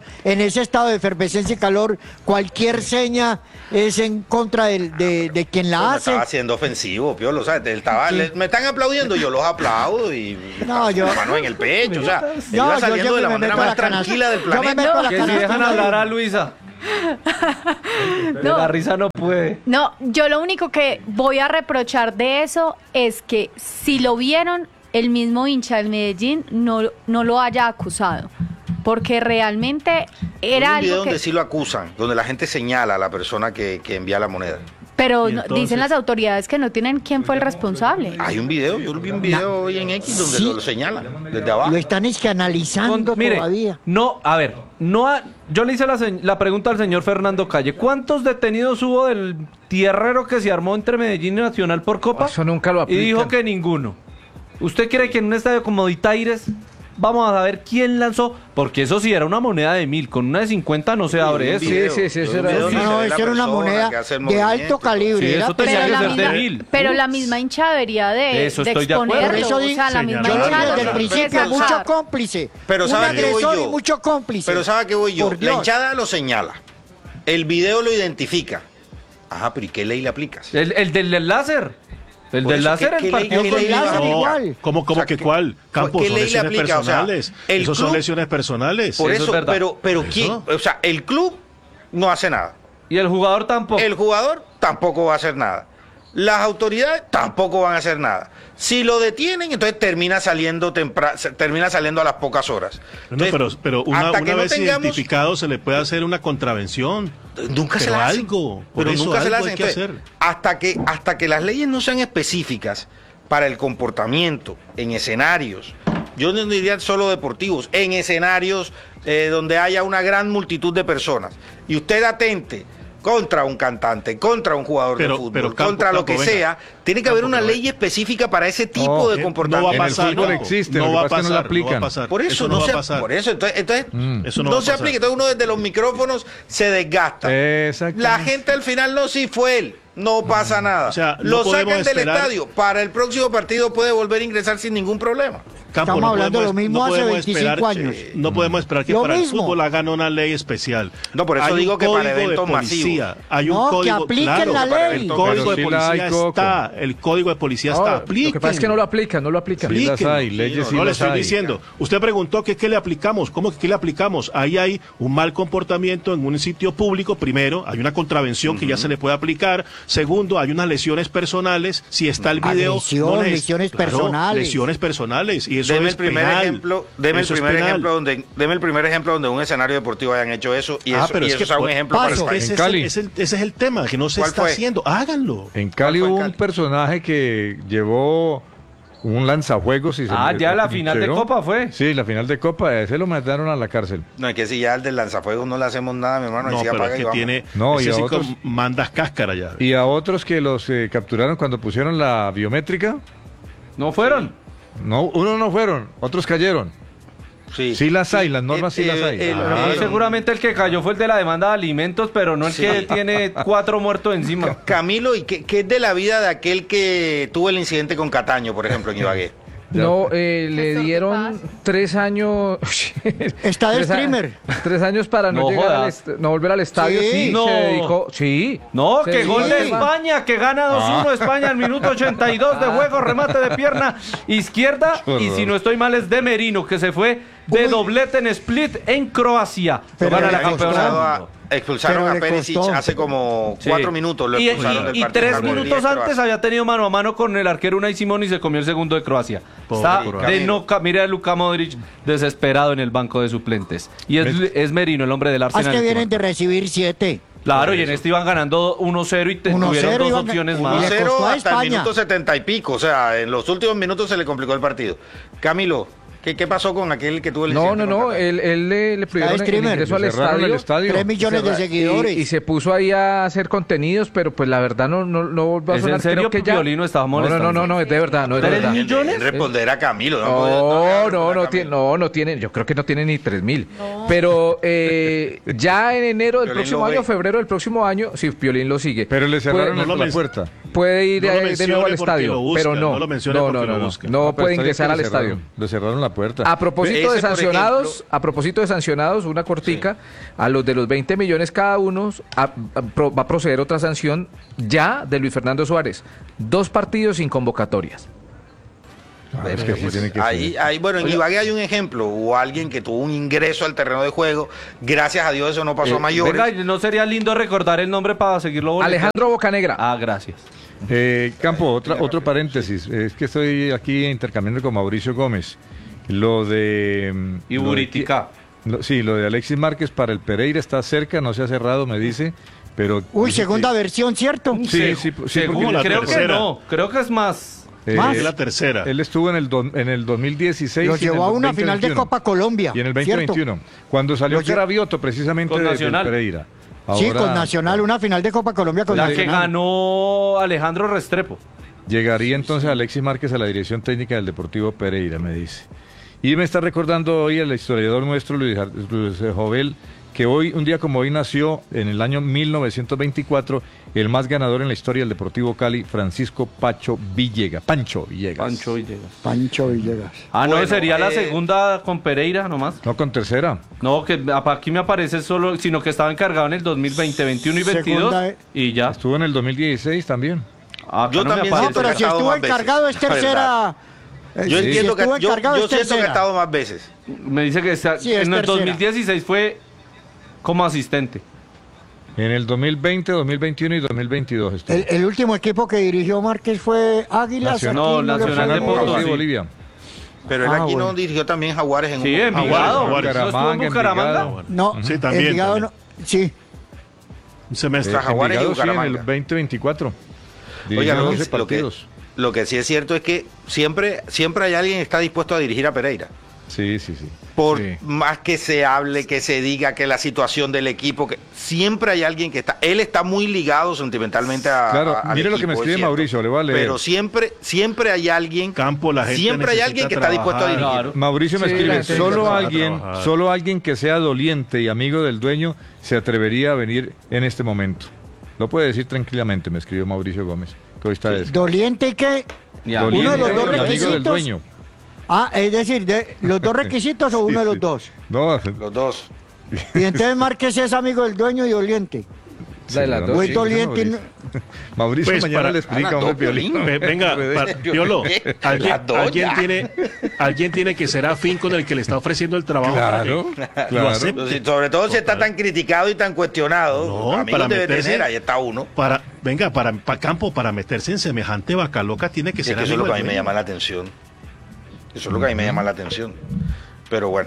S3: cualquier seña es en contra de quien la
S4: Me
S3: hace.
S4: estaba haciendo ofensivo, Piolo, ¿sabes?
S3: Sí.
S4: Me están aplaudiendo, yo los aplaudo y
S3: No, yo-
S4: la mano en el pecho, o sea, él
S3: No,
S4: iba
S3: yo
S4: saliendo de la
S3: me
S4: manera
S3: meto a
S4: más
S3: la canasta.
S4: tranquila del
S3: Yo me
S4: planeta.
S3: meto a la
S1: Que si
S3: canasta
S1: dejan
S3: y
S1: hablar a Luisa. De la risa no puede.
S6: No, yo lo único que voy a reprochar de eso es que si lo vieron, el mismo hincha del Medellín no lo haya acusado. Porque realmente era
S4: Hay un video
S6: algo
S4: donde
S6: que...
S4: sí lo acusan, donde la gente señala a la persona que envía la moneda.
S6: Pero
S5: Y entonces-
S6: dicen las autoridades que no tienen quién fue el responsable.
S4: Hay un video, yo vi un video hoy en X donde
S3: Sí.
S4: lo señalan desde abajo.
S3: Lo están es que analizando
S1: Mire,
S3: todavía.
S1: no, a ver, yo le hice la pregunta al señor Fernando Calle. ¿Cuántos detenidos hubo del tierrero que se armó entre Medellín y Nacional por Copa?
S2: Eso nunca lo
S1: Y
S2: aplican.
S1: dijo que ninguno. ¿Usted cree que en un estadio como Ditaires vamos a saber quién lanzó? Porque eso sí era una moneda de 1.000, con una de 50 no se abre eso.
S2: Sí, eso era-
S3: No, eso era una moneda de alto calibre.
S1: Sí,
S3: era
S1: eso tenía
S6: Pero
S1: que
S6: la,
S1: ser de
S6: misma,
S1: 1.000.
S6: pero la misma hincha debería de
S1: Eso estoy de acuerdo.
S6: exponerlo.
S3: Por eso
S6: o sea, la misma
S3: Yo
S6: hincha
S3: dije
S6: lo
S3: desde el
S6: tiene que
S3: principio,
S6: sacar.
S3: mucho cómplice.
S4: Pero
S3: un
S4: ¿sabe qué voy
S3: agresor
S4: yo?
S3: y mucho cómplice.
S4: Pero ¿sabe qué voy yo?
S3: Por Dios.
S4: La hinchada lo señala. El video lo identifica. Ajá, pero ¿y qué ley le aplicas?
S1: El del láser. El
S4: Por
S1: del
S4: eso,
S1: láser,
S4: ¿qué
S1: el
S4: ley-
S1: partido
S4: qué
S1: con
S4: ley le
S3: láser
S4: aplica?
S3: igual.
S5: ¿Cómo
S4: O sea,
S5: que
S4: ¿qué-
S5: cuál? Campos,
S4: qué
S5: son
S4: ley le
S5: lesiones
S4: aplica? O sea,
S5: personales.
S4: el
S5: Esos son
S4: club-
S5: lesiones personales.
S4: Por
S1: Eso
S4: eso,
S1: es verdad.
S4: pero ¿quién?
S5: Eso.
S4: O sea, el club no hace nada.
S1: Y el jugador tampoco.
S4: El jugador tampoco va a hacer nada. Las autoridades tampoco van a hacer nada. Si lo detienen, entonces termina saliendo a las pocas horas.
S5: No,
S4: Entonces,
S5: pero una
S4: hasta que no
S5: vez
S4: tengamos-
S5: identificado se le puede hacer una contravención.
S4: Nunca se
S5: Pero
S4: la hacen.
S5: algo, por
S4: Pero
S5: eso
S4: nunca se la
S5: algo
S4: hacen.
S5: hay que
S4: Entonces,
S5: hacer.
S4: hasta que las leyes no sean específicas para el comportamiento en escenarios, yo no diría solo deportivos, en escenarios donde haya una gran multitud de personas, y usted atente contra un cantante, contra un jugador de fútbol,
S5: pero Campo,
S4: contra lo que
S5: venga.
S4: sea, tiene que haber
S5: Campo,
S4: una
S5: pero
S4: ley específica para ese tipo
S7: No,
S4: de
S5: No va
S4: comportamiento.
S5: a
S7: En el
S5: pasar.
S7: fútbol
S5: Campo.
S7: existe, lo
S5: no
S7: que
S5: va a
S7: pasa es que no lo
S5: pasar, no va a
S7: aplican.
S5: pasar.
S4: Por eso,
S5: no va a
S4: se,
S5: pasar.
S4: por eso, entonces
S5: Eso no
S4: no
S5: va a
S4: se
S5: pasar.
S4: aplica. Entonces uno desde los micrófonos se desgasta.
S7: Exactamente.
S4: La gente al final no, sí fue él, no pasa nada.
S5: O sea, no
S4: lo sacan
S5: podemos
S4: del
S5: esperar-
S4: estadio, para el próximo partido puede volver a ingresar sin ningún problema.
S5: Campo,
S3: Estamos hablando de lo
S5: podemos-
S3: mismo hace
S5: podemos
S3: 25 años.
S5: No podemos esperar que
S3: Lo
S5: para
S3: mismo.
S5: el fútbol hagan una ley especial.
S4: No, por eso
S5: Hay un
S4: digo que para
S5: código de
S4: eventos
S5: policía,
S4: masivos.
S5: Hay un
S3: No, que
S5: código,
S3: apliquen
S5: claro,
S3: la
S4: para
S3: ley.
S4: eventos
S5: El código
S7: Pero
S5: de
S7: sí la hay,
S5: policía
S7: Coco.
S5: está. El código de policía
S2: No,
S5: está.
S2: lo que pasa es que no lo aplican, no lo aplican.
S7: Sí las
S5: Aplíquenlo.
S7: hay, leyes sí
S5: No le
S7: las
S5: estoy
S7: hay.
S5: diciendo. Usted preguntó que qué le aplicamos. ¿Cómo que qué le aplicamos? Ahí hay un mal comportamiento en un sitio público. Primero, hay una contravención que ya se le puede aplicar. Segundo, hay unas lesiones personales. Si está el video.
S3: Agresión,
S5: les-
S3: lesiones
S5: Claro,
S3: personales.
S5: Lesiones personales. Y eso
S4: Deme
S5: es
S4: el primer
S5: penal.
S4: ejemplo, deme el
S5: Eso es
S4: primer
S5: penal.
S4: ejemplo donde un escenario deportivo hayan hecho eso y
S5: Ah,
S4: eso,
S5: pero
S4: y
S5: es
S4: eso
S5: que
S4: sea un
S5: por-
S4: ejemplo para el
S3: paso.
S4: país.
S5: Ese,
S7: Cali.
S5: ese es el tema, que no se
S4: ¿Cuál
S5: está
S4: fue?
S5: haciendo. Háganlo.
S7: En Cali
S4: ¿Cuál fue
S7: hubo
S4: en
S7: un
S4: Cali?
S7: personaje que llevó un lanzafuegos y se
S1: Ah,
S7: le-
S1: ya la final de
S7: ¿Pero?
S1: Copa fue.
S7: Sí, la final de Copa, ese lo mandaron a la cárcel.
S4: No, es que si ya al del lanzafuegos no le hacemos nada, mi hermano, y
S5: No,
S4: si
S5: pero
S4: apaga
S5: es
S4: y
S5: que
S4: vamos.
S5: tiene.
S7: No, y
S5: ese
S7: a
S5: sí
S7: otros-
S5: mandas cáscara ya.
S7: Y a otros que los capturaron cuando pusieron la biométrica,
S1: ¿No fueron?
S7: no, unos no fueron, otros cayeron. Sí las hay, las normas sí las hay.
S1: Ah, seguramente el que cayó fue el de la demanda de alimentos, pero no el que tiene 4 muertos encima.
S4: Camilo, ¿y qué es de la vida de aquel que tuvo el incidente con Cataño, por ejemplo, en Ibagué?
S2: No, le
S6: Pastor,
S2: dieron
S6: ¿qué
S2: 3 años.
S3: Está de
S2: 3
S3: streamer.
S2: 3 años para no,
S1: No
S2: llegar
S1: jodas.
S2: no volver al estadio.
S3: Sí.
S2: Sí,
S1: No.
S2: se dedicó. Sí.
S1: No,
S2: Se
S1: que
S2: dedicó
S1: gol
S2: al
S1: de
S2: tema.
S1: España, que gana 2-1 España al minuto 82 de juego, remate de pierna izquierda.
S7: Qué
S1: Y
S7: horror.
S1: si no estoy mal es de Merino, que se fue de doblete en Split en Croacia.
S3: Pero
S1: Gana
S3: le
S1: la
S3: costó.
S1: campeona.
S4: Expulsaron
S3: Pero
S4: a
S3: le
S4: Perisic
S3: costó.
S4: hace como 4 minutos. Lo
S1: Y,
S4: expulsaron del
S1: y
S4: partido.
S1: 3
S4: La
S1: minutos
S4: Croacia.
S1: antes había tenido mano a mano con el arquero Unai Simón y se comió el segundo de Croacia.
S5: Pobre
S1: Está
S5: Croacia.
S1: de mira a Luka Modric desesperado en el banco de suplentes. Y es Merino, el hombre del
S3: Haz
S1: Arsenal.
S3: que vienen de recibir 7.
S1: Claro, y en este iban ganando 1-0 y
S3: 1-0
S1: tuvieron dos
S3: iban
S1: opciones
S3: y
S1: más.
S3: le
S4: 1-0
S3: costó a
S4: hasta el
S3: España.
S4: minuto 70 y pico. O sea, en los últimos minutos se le complicó el partido. Camilo, ¿Qué pasó con aquel que tuvo el
S2: No,
S4: incidente
S2: no,
S4: con
S2: no,
S4: Qatar?
S2: él le prohibieron el
S3: streamer.
S2: ingreso al
S7: Le cerraron el
S2: estadio.
S7: estadio.
S3: 3 millones de seguidores.
S2: Y se puso ahí a hacer contenidos, pero pues la verdad no volvió a
S1: ¿Es
S2: sonar.
S1: en serio
S2: Creo que
S1: que
S2: ya...
S1: Piolín estaba
S2: No,
S1: molestando?
S2: no, es de verdad, no es de
S1: ¿3
S2: verdad.
S1: millones?
S4: En responder a Camilo.
S2: No tiene, yo creo que no tiene ni 3.000. Pero ya en enero del
S4: Piolín
S2: próximo
S4: lo
S2: año,
S4: ve.
S2: febrero del próximo año, sí, Piolín lo sigue.
S7: Pero le cerraron
S5: no lo
S7: la
S5: men-
S7: puerta.
S2: Puede ir
S5: No lo
S2: de nuevo
S5: mencione
S2: al
S5: porque
S2: estadio,
S5: lo busca,
S2: pero
S5: no lo mencione porque lo busca.
S2: no
S7: Ah, pero
S2: puede
S7: está bien
S2: ingresar
S7: que
S2: al
S7: le
S2: estadio.
S7: cerraron- Le cerraron la puerta.
S2: A propósito
S4: Ese,
S2: de
S4: por
S2: sancionados,
S4: ejemplo-
S2: a propósito de sancionados, una cortica, a los de los 20 millones cada uno, va a proceder otra sanción ya de Luis Fernando Suárez. 2 partidos sin convocatorias.
S7: Ah, es que así tiene que
S4: Ahí,
S7: ser.
S4: ahí, bueno, en Ibagué hay un ejemplo, hubo alguien que tuvo un ingreso al terreno de juego, gracias a Dios eso no pasó a mayores.
S1: Venga, ¿no sería lindo recordar el nombre para seguirlo boleteando?
S2: Alejandro Bocanegra.
S1: Ah, gracias.
S7: Campo, otro paréntesis. Es que estoy aquí intercambiando con Mauricio Gómez. Lo de...
S1: Y
S7: lo de-
S1: Buritica.
S7: Sí, lo de Alexis Márquez para el Pereira está cerca, no se ha cerrado, me dice, pero...
S3: Uy, segunda versión, ¿cierto?
S7: Sí,
S1: Según,
S5: como la
S1: creo
S5: tercera.
S1: que no, creo que es más.
S3: Más.
S5: Es la tercera.
S7: Él estuvo en el 2016.
S3: Lo
S7: y en
S3: llevó
S7: el
S3: a una final de
S7: 2021.
S3: Copa Colombia.
S7: Y en el
S3: ¿cierto?
S7: 2021. Cuando salió
S3: Lo lle-
S7: Cravioto precisamente
S1: Con
S7: del
S1: Nacional.
S7: Pereira.
S3: Sí,
S7: Ahora
S3: con Nacional, una final de Copa Colombia con
S1: La que
S3: Nacional.
S1: ganó Alejandro Restrepo.
S7: Llegaría entonces Alexis Márquez a la dirección técnica del Deportivo Pereira, me dice. Y me está recordando hoy el historiador nuestro, Luis Jovel, que hoy, un día como hoy, nació en el año 1924 el más ganador en la historia del Deportivo Cali, Francisco Pancho Villegas.
S1: Pancho Villegas.
S3: Pancho Villegas.
S1: Ah, no,
S4: Bueno,
S1: sería la segunda con Pereira nomás.
S7: No, con tercera.
S1: No, que aquí me aparece solo, sino que estaba encargado en el 2020, 21 y 22
S3: Segunda,
S1: y ya.
S7: Estuvo en el 2016 también.
S1: Acá
S4: Yo
S1: no me
S4: también
S1: aparece.
S3: No, pero si
S4: estado
S3: estuvo
S4: más veces,
S3: encargado es
S4: la
S3: tercera.
S4: Yo
S3: si
S4: entiendo que
S3: estuvo
S4: yo
S3: encargado es
S4: siento que ha
S3: tercera.
S4: estado más veces.
S1: Me dice que
S3: Sí, es
S1: en el
S3: tercera.
S1: 2016 fue como asistente.
S7: En el 2020, 2021 y 2022 estuvo.
S3: El último equipo que dirigió Márquez fue Águilas.
S7: Nacional.
S3: aquí
S1: No,
S3: le
S1: Nacional
S3: fue
S1: de
S3: bien.
S1: Potosí.
S7: Potosí, Bolivia.
S4: Pero él
S3: Ah,
S4: aquí no
S3: bueno.
S4: dirigió también Jaguares en
S1: Sí,
S4: un
S1: Envigado.
S5: Jaguares.
S1: ¿No estuvo en Bucaramanga?
S7: Envigado.
S3: No,
S5: Sí, también,
S3: Envigado
S5: también.
S3: no. Sí,
S5: Un semestre.
S4: Jaguares y
S7: Envigado, sí, en el
S4: Bucaramanga.
S7: 2024.
S4: Oiga,
S7: Dirigió
S4: lo
S7: 12
S4: que, lo, que,
S7: partidos.
S4: lo que sí es cierto es que siempre hay alguien que está dispuesto a dirigir a Pereira.
S7: Sí, sí, sí.
S4: Por
S7: Sí.
S4: más que se hable, que se diga que la situación del equipo, que siempre hay alguien que está, él está muy ligado sentimentalmente
S7: Claro,
S4: al
S7: mire lo que me
S4: equipo, es
S7: escribe
S4: cierto.
S7: Mauricio, le voy a leer.
S4: Pero siempre hay alguien,
S5: Campo, la gente
S4: siempre hay
S5: necesita
S4: alguien que está dispuesto a
S5: trabajar.
S4: dirigir.
S1: Claro.
S7: Mauricio me
S2: Sí,
S7: escribe,
S2: la gente
S5: trabajar.
S7: solo alguien que sea doliente y amigo del dueño se atrevería a venir en este momento. Lo puede decir tranquilamente, me escribió Mauricio Gómez, que hoy está
S3: doliente y que.
S1: Ya.
S7: doliente
S3: uno de los dos
S7: y amigo del
S3: requisitos.
S7: dueño.
S3: Ah, es decir, ¿los dos requisitos o uno de los dos?
S7: No,
S4: Los dos.
S3: Y entonces Márquez es amigo del dueño y doliente.
S2: La de las
S7: sí,
S2: dos.
S3: Muy
S7: sí,
S3: doliente.
S7: Mauricio. Mauricio
S5: Pues
S7: mañana
S5: para-
S7: le explica
S4: Ah,
S7: hombre,
S4: no,
S7: Piolín.
S4: Piolín.
S5: Venga, Piolo,
S4: Las dos, ya.
S5: alguien tiene que ser afín con el que le está ofreciendo el trabajo.
S7: Claro,
S5: para que
S7: claro.
S5: lo acepte.
S4: Entonces, sobre todo si está tan criticado y tan cuestionado,
S5: No,
S4: amigos
S5: para
S4: debe
S5: meterse-
S4: tener, ahí está uno.
S5: Para Campo, para meterse en semejante vaca loca, tiene que
S4: Es
S5: ser
S4: que eso es lo
S5: amigo
S4: que a mí
S5: del
S4: me
S5: dueño.
S4: llama la atención. Eso es lo que a mí me llama la atención. Pero bueno.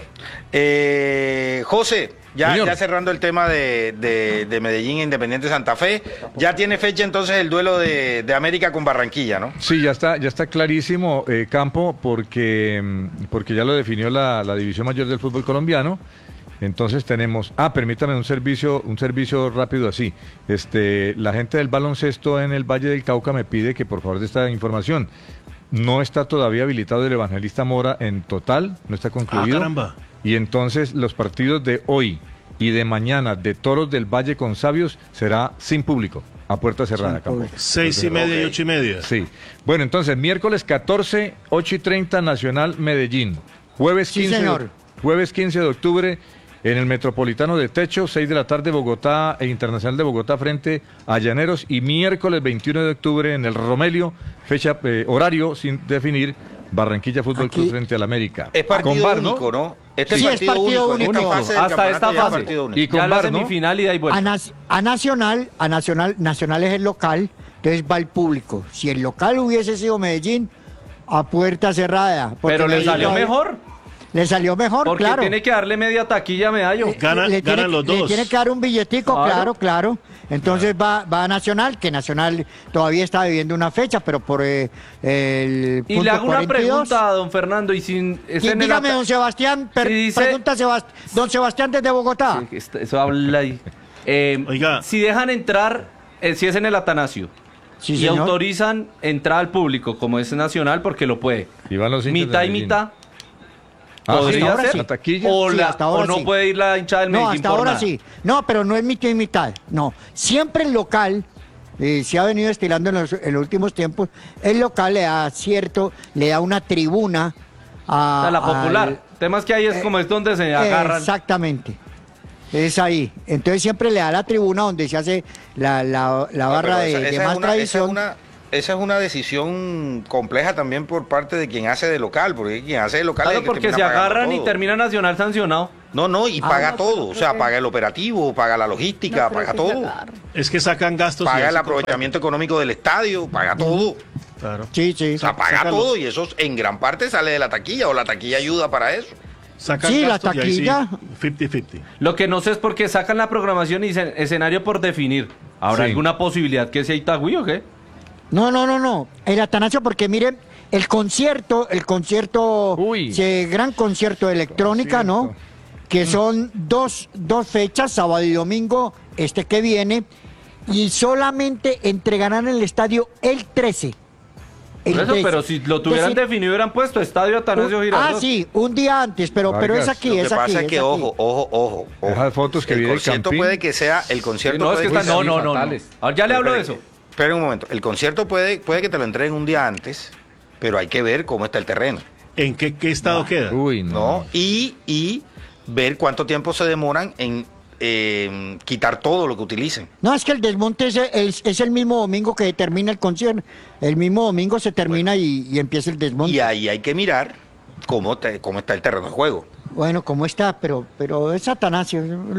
S4: José,
S7: Señor.
S4: ya cerrando el tema de Medellín e Independiente Santa Fe, ya tiene fecha entonces el duelo de América con Barranquilla, ¿no?
S7: Sí, ya está clarísimo, Campo, porque ya lo definió la División Mayor del Fútbol Colombiano. Entonces tenemos, permítame un servicio rápido así. La gente del baloncesto en el Valle del Cauca me pide que por favor de esta información. No está todavía habilitado el Evangelista Mora en total, no está concluido.
S5: Caramba.
S7: Y entonces los partidos de hoy y de mañana de Toros del Valle con Sabios será sin público, a puerta cerrada, Campo.
S5: 6:30 y
S4: Ok.
S5: 8:30.
S7: Sí. Bueno, entonces, miércoles 14, 8:30, Nacional Medellín. Jueves
S3: Sí,
S7: 15,
S3: señor.
S7: jueves 15 de octubre, en el Metropolitano de Techo, 6 de la tarde, Bogotá e Internacional de Bogotá frente a Llaneros. Y miércoles 21 de octubre, en el Romelio, fecha, horario sin definir, Barranquilla Fútbol
S3: Aquí.
S7: Club frente al América.
S4: Es partido
S7: Con VAR,
S4: único, ¿no? Este
S3: Sí,
S4: es
S3: es
S4: partido
S3: partido
S4: único. En esta
S3: único.
S4: fase del
S1: Hasta esta
S4: campeonato ya es
S1: fase.
S4: partido único.
S7: Y con
S1: Ya la
S7: VAR, ¿no?
S1: semifinal ida y vuelta.
S3: A Nacional es el local, entonces va el público. Si el local hubiese sido Medellín, a puerta cerrada. porque
S1: Pero le
S3: Medellín
S1: salió
S3: todavía-
S1: mejor,
S3: Le salió mejor,
S1: porque
S3: Claro.
S1: tiene que darle media taquilla a Medallo.
S5: Ganan los dos.
S3: Le tiene que dar un billetico,
S1: Claro.
S3: claro. Entonces va a Nacional, que Nacional todavía está viviendo una fecha, pero por el
S1: Y
S3: punto
S1: le hago una
S3: 42.
S1: pregunta a don Fernando, y sin...
S3: Dígame, don Sebastián,
S1: Si dice-
S3: pregunta don Sebastián desde Bogotá.
S1: Sí, eso habla ahí.
S5: Oiga.
S1: Si dejan entrar, si es en el Atanasio,
S3: Sí,
S1: y
S3: señor.
S1: autorizan entrada al público, como es Nacional, porque lo puede.
S7: Y van los hinchas
S1: Mitad
S7: de
S1: y
S7: Medellín.
S1: mitad.
S7: Ah,
S1: ¿Podría
S3: ahora
S1: ser?
S3: sí.
S7: ¿La taquilla?
S1: O,
S3: Sí, hasta ahora
S1: o no
S3: sí.
S1: puede ir la hinchada del
S3: No,
S1: Medellín
S3: hasta
S1: por
S3: ahora
S1: nada.
S3: sí. No, pero no es mitad y mitad. No, siempre el local, se ha venido estilando en los últimos tiempos, el local le da una tribuna
S1: O sea, la popular.
S3: al-
S1: El tema es que ahí es como es donde se agarran.
S3: Exactamente. Es ahí. Entonces siempre le da la tribuna donde se hace la barra de más tradición.
S4: Esa es una decisión compleja también por parte de quien hace de local, porque quien hace de local es
S1: Claro,
S4: el que
S1: porque
S4: termina
S1: se
S4: pagando
S1: agarran y
S4: todo.
S1: termina Nacional sancionado.
S4: No, y paga
S6: no,
S4: todo.
S6: pero
S4: O sea,
S6: creo que-
S4: paga el operativo, paga la logística,
S6: No creo
S4: paga
S6: que
S4: todo.
S6: se agarre.
S5: Es que sacan gastos. y
S4: Paga
S5: ahí
S4: el
S5: se
S4: aprovechamiento económico del estadio, paga todo.
S5: compra. Claro.
S3: Sí, sí.
S4: O sea, paga
S5: Sácalo.
S4: todo y eso en gran parte sale de la taquilla o la taquilla ayuda para eso.
S5: Sacan
S3: Sí, la
S5: gastos y ahí sí,
S3: taquilla.
S5: 50-50.
S1: Lo que no sé es por qué sacan la programación y dicen escenario por definir. ¿Habrá
S7: Sí.
S1: alguna posibilidad que sea Itagüí o qué?
S3: No. El Atanasio, porque miren, el concierto,
S7: Uy.
S3: ese gran concierto de electrónica, ¿no? Que son dos fechas, sábado y domingo, que viene, y solamente entregarán el estadio el 13. El
S1: Por eso,
S3: 13.
S1: pero si lo tuvieran
S3: Es decir,
S1: definido hubieran puesto Estadio Atanasio Girardot.
S3: sí, un día antes, pero es
S7: Vargas.
S3: aquí,
S4: Lo que
S3: es aquí.
S4: pasa es que,
S3: aquí.
S4: ojo.
S7: Esas fotos que vi
S4: el
S7: del
S4: concierto
S7: Campín.
S4: puede que sea, el
S1: Sí,
S4: concierto
S1: no, es
S4: puede
S1: que
S4: que
S1: está,
S4: sea-
S1: no.
S2: fatales.
S1: Ahora ya le hablo de eso.
S4: Esperen un momento, el concierto puede que te lo entreguen un día antes, pero hay que ver cómo está el terreno,
S5: ¿En qué estado queda?
S7: Uy, no.
S4: ¿no? Y ver cuánto tiempo se demoran en quitar todo lo que utilicen.
S3: No, es que el desmonte es el mismo domingo que termina el concierto. El mismo domingo se termina y empieza el desmonte.
S4: Y ahí hay que mirar cómo está el terreno de juego.
S3: Bueno, ¿cómo está? Pero es Atanasio.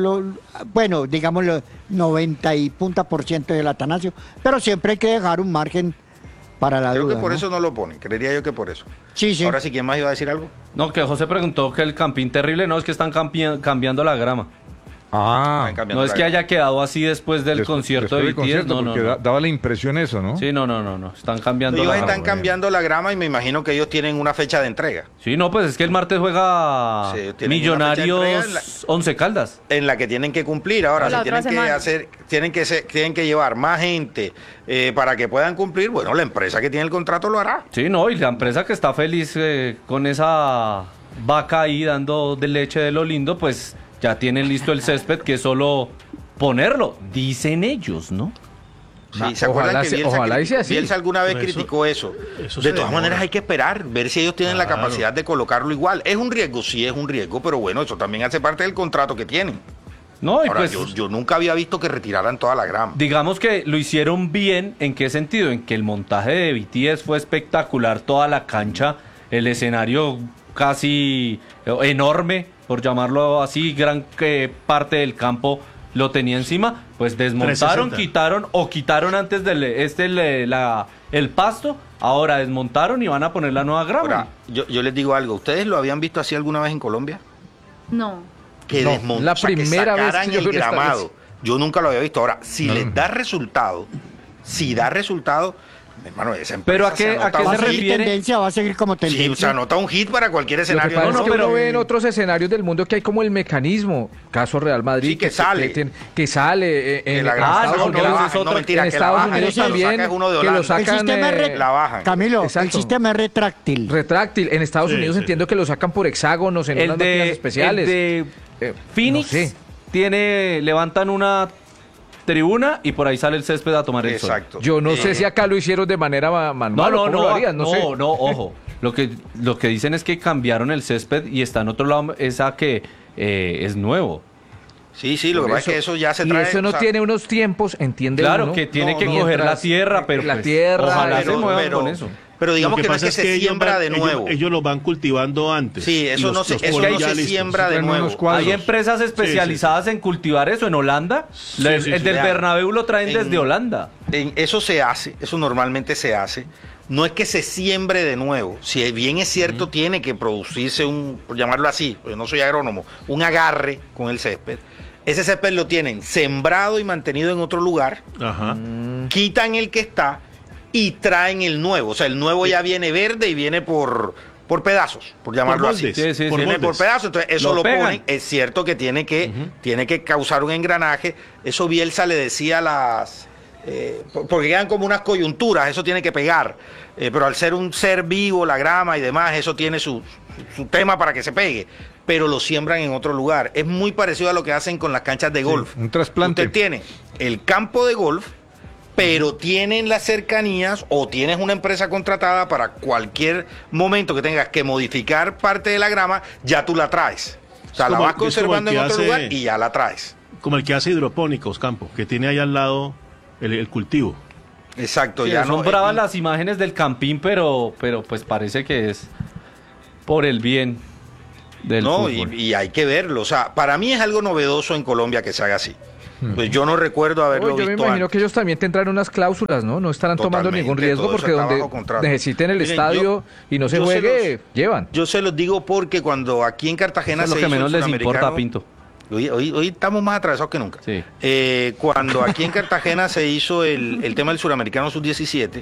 S3: Bueno, digámoslo, 90 y punta por ciento del Atanasio. Pero siempre hay que dejar un margen para la
S4: Creo
S3: duda.
S4: que por
S3: ¿no?
S4: eso no lo ponen, creería yo que por eso.
S3: Sí.
S4: Ahora sí, ¿quién más iba a decir algo?
S1: No, que José preguntó que el Campín terrible, no, es que están cambiando la grama.
S7: Ah,
S4: Están cambiando
S1: No es
S4: la
S1: que
S4: grama.
S1: haya quedado así después del
S7: después-
S1: concierto
S7: después
S1: de
S7: del
S1: BTS.
S7: concierto,
S1: No.
S7: porque daba la impresión eso, ¿no?
S1: Sí, no. Están cambiando
S4: Ellos
S1: la
S4: están
S1: grama.
S4: cambiando la grama y me imagino que ellos tienen una fecha de entrega
S1: Sí, no, pues es que el martes juega
S4: Sí, tienen una fecha de entrega en la-
S1: Millonarios 11 Caldas.
S4: en la que tienen que cumplir. Ahora,
S6: La
S4: si
S6: otra
S4: tienen que
S6: semana.
S4: hacer, tienen que llevar más gente para que puedan cumplir, bueno, la empresa que tiene el contrato lo hará.
S1: Sí, no, y la empresa que está feliz con esa vaca ahí dando de leche de lo lindo, pues ya tienen listo el césped, que es solo ponerlo, dicen ellos, ¿no?
S4: Sí, ¿se acuerdan que
S2: ojalá y sea así.
S4: Bielsa alguna vez
S5: Por eso-
S4: criticó eso?
S5: eso
S4: De
S5: se
S4: todas
S5: demora.
S4: maneras hay que esperar, ver si ellos tienen la
S5: Claro.
S4: capacidad de colocarlo igual. Es un riesgo, sí es un riesgo, pero bueno, eso también hace parte del contrato que tienen.
S1: No, y
S4: Ahora,
S1: pues
S4: yo nunca había visto que retiraran toda la grama.
S1: digamos que lo hicieron bien, ¿en qué sentido? En que el montaje de BTS fue espectacular, toda la cancha, el escenario casi enorme, por llamarlo así, gran parte del campo lo tenía encima, pues desmontaron,
S5: 360.
S1: quitaron antes el pasto, ahora desmontaron y van a poner la nueva grama.
S4: Ahora, yo les digo algo, ¿ustedes lo habían visto así alguna vez en Colombia?
S6: No.
S4: Que
S2: No,
S4: desmontaran,
S2: la primera vez
S4: sacaran
S2: que yo
S4: el
S2: veo esta
S4: gramado.
S2: vez.
S4: Yo nunca lo había visto. Ahora, si les da resultado, hermano, esa empresa
S1: Pero ¿a qué
S4: anota
S1: se
S3: Va a
S4: un
S3: seguir
S4: hit.
S1: refiere?
S3: tendencia, va a seguir como
S4: Sí,
S3: tendencia.
S4: se anota un hit para cualquier
S2: Lo que
S4: escenario.
S2: pasa es que
S1: pero-
S2: uno ve en otros escenarios del mundo que hay como el mecanismo, caso Real Madrid,
S4: Sí, que sale.
S2: Que sale
S4: Que
S2: en
S4: la
S1: Ah,
S2: Estados
S1: no,
S2: Unidos,
S1: no,
S4: bajan,
S1: es otro-
S4: mentira,
S2: en
S4: que la
S2: Estados
S4: bajan.
S2: Unidos
S4: Eso lo
S2: también,
S4: saca es uno de
S2: que lo
S4: Holanda.
S3: El
S2: sacan
S3: sistema
S4: la bajan.
S3: Camilo, el
S2: Exacto.
S3: sistema es retráctil.
S2: retráctil. En Estados
S5: Sí,
S2: Unidos
S5: sí.
S2: entiendo que lo sacan por hexágonos en unas máquinas especiales.
S1: el de Phoenix
S2: no sé.
S1: levantan una tribuna y por ahí sale el césped a tomar el sol.
S4: Exacto.
S2: Yo no sé si acá lo hicieron de manera manual o cómo lo harían, no sé.
S1: ojo. Lo que dicen es que cambiaron el césped y está en otro lado, esa que es nuevo.
S4: Sí, lo que
S2: Por
S4: pasa es que eso ya se
S2: y
S4: trae.
S2: eso no
S4: o sea,
S2: tiene unos tiempos, entiende
S1: Claro,
S2: uno.
S1: que tiene
S4: No,
S1: que
S4: no,
S1: coger la
S2: mientras-
S1: tierra, pero
S2: la
S1: pues,
S2: tierra,
S1: ojalá se
S4: pero-
S1: muevan
S4: pero-
S1: con eso.
S4: Pero digamos
S5: Lo
S4: que no es
S5: pasa
S4: que se
S5: ellos
S4: siembra
S5: van-
S4: de nuevo.
S5: Ellos lo van cultivando antes.
S4: Sí, eso
S5: Y
S4: no se
S5: los
S4: eso
S5: ponen
S4: no
S5: ya
S4: se
S5: listos.
S4: siembra de
S7: Traen
S4: nuevo.
S7: unos cuadros.
S1: Hay empresas especializadas en cultivar eso en Holanda.
S5: Sí,
S1: el
S5: sí,
S1: del
S5: sí.
S1: Bernabéu lo traen
S4: En-
S1: desde Holanda.
S4: Eso se hace, eso normalmente se hace. No es que se siembre de nuevo. Si bien es cierto, tiene que producirse por llamarlo así, porque no soy agrónomo, un agarre con el césped. ese césped lo tienen sembrado y mantenido en otro lugar,
S5: Ajá.
S4: quitan el que está y traen el nuevo. O sea, el nuevo ya viene verde y viene por pedazos, por llamarlo así.
S5: moldes,
S1: Sí,
S5: por
S4: Viene
S5: moldes.
S4: por pedazos, entonces eso
S1: Lo
S4: lo
S1: pegan.
S4: ponen. Es cierto que tiene que causar un engranaje. Eso Bielsa le decía a las... porque quedan como unas coyunturas, eso tiene que pegar. Pero al ser un ser vivo, la grama y demás, eso tiene su tema para que se pegue. Pero lo siembran en otro lugar. Es muy parecido a lo que hacen con las canchas de golf.
S7: un trasplante.
S4: Usted tiene el campo de golf, pero tienen las cercanías o tienes una empresa contratada para cualquier momento que tengas que modificar parte de la grama, ya tú la traes. O sea, la
S5: como-
S4: vas
S5: es como
S4: conservando
S5: el
S4: en
S5: que
S4: otro
S5: hace-
S4: lugar y ya la traes.
S5: Como el que hace hidropónicos, Campo, que tiene ahí al lado el cultivo.
S4: Exacto,
S1: Sí,
S4: ya
S1: son
S4: no.
S1: bravas las imágenes del campín, pero pues parece que es por el bien del
S4: No,
S1: fútbol.
S4: y hay que verlo. O sea, para mí es algo novedoso en Colombia que se haga así. Pues yo no recuerdo haberlo
S2: Yo me
S4: visto
S2: imagino
S4: antes.
S2: que ellos también tendrán unas cláusulas, ¿no? No estarán tomando
S4: Totalmente,
S2: ningún riesgo
S4: todo eso
S2: porque
S4: está
S2: donde
S4: bajo contrato.
S2: necesiten el
S4: Miren,
S2: estadio y no se
S4: yo se
S2: juegue, llevan.
S4: Yo se los digo porque cuando aquí en Cartagena
S1: Eso es lo
S4: se
S1: que
S4: hizo
S1: menos
S4: el
S1: les importa,
S4: Suramericano-
S1: Pinto.
S4: Hoy estamos más atrasados que nunca.
S1: Sí.
S4: Cuando aquí en Cartagena se hizo el tema del Suramericano Sub-17,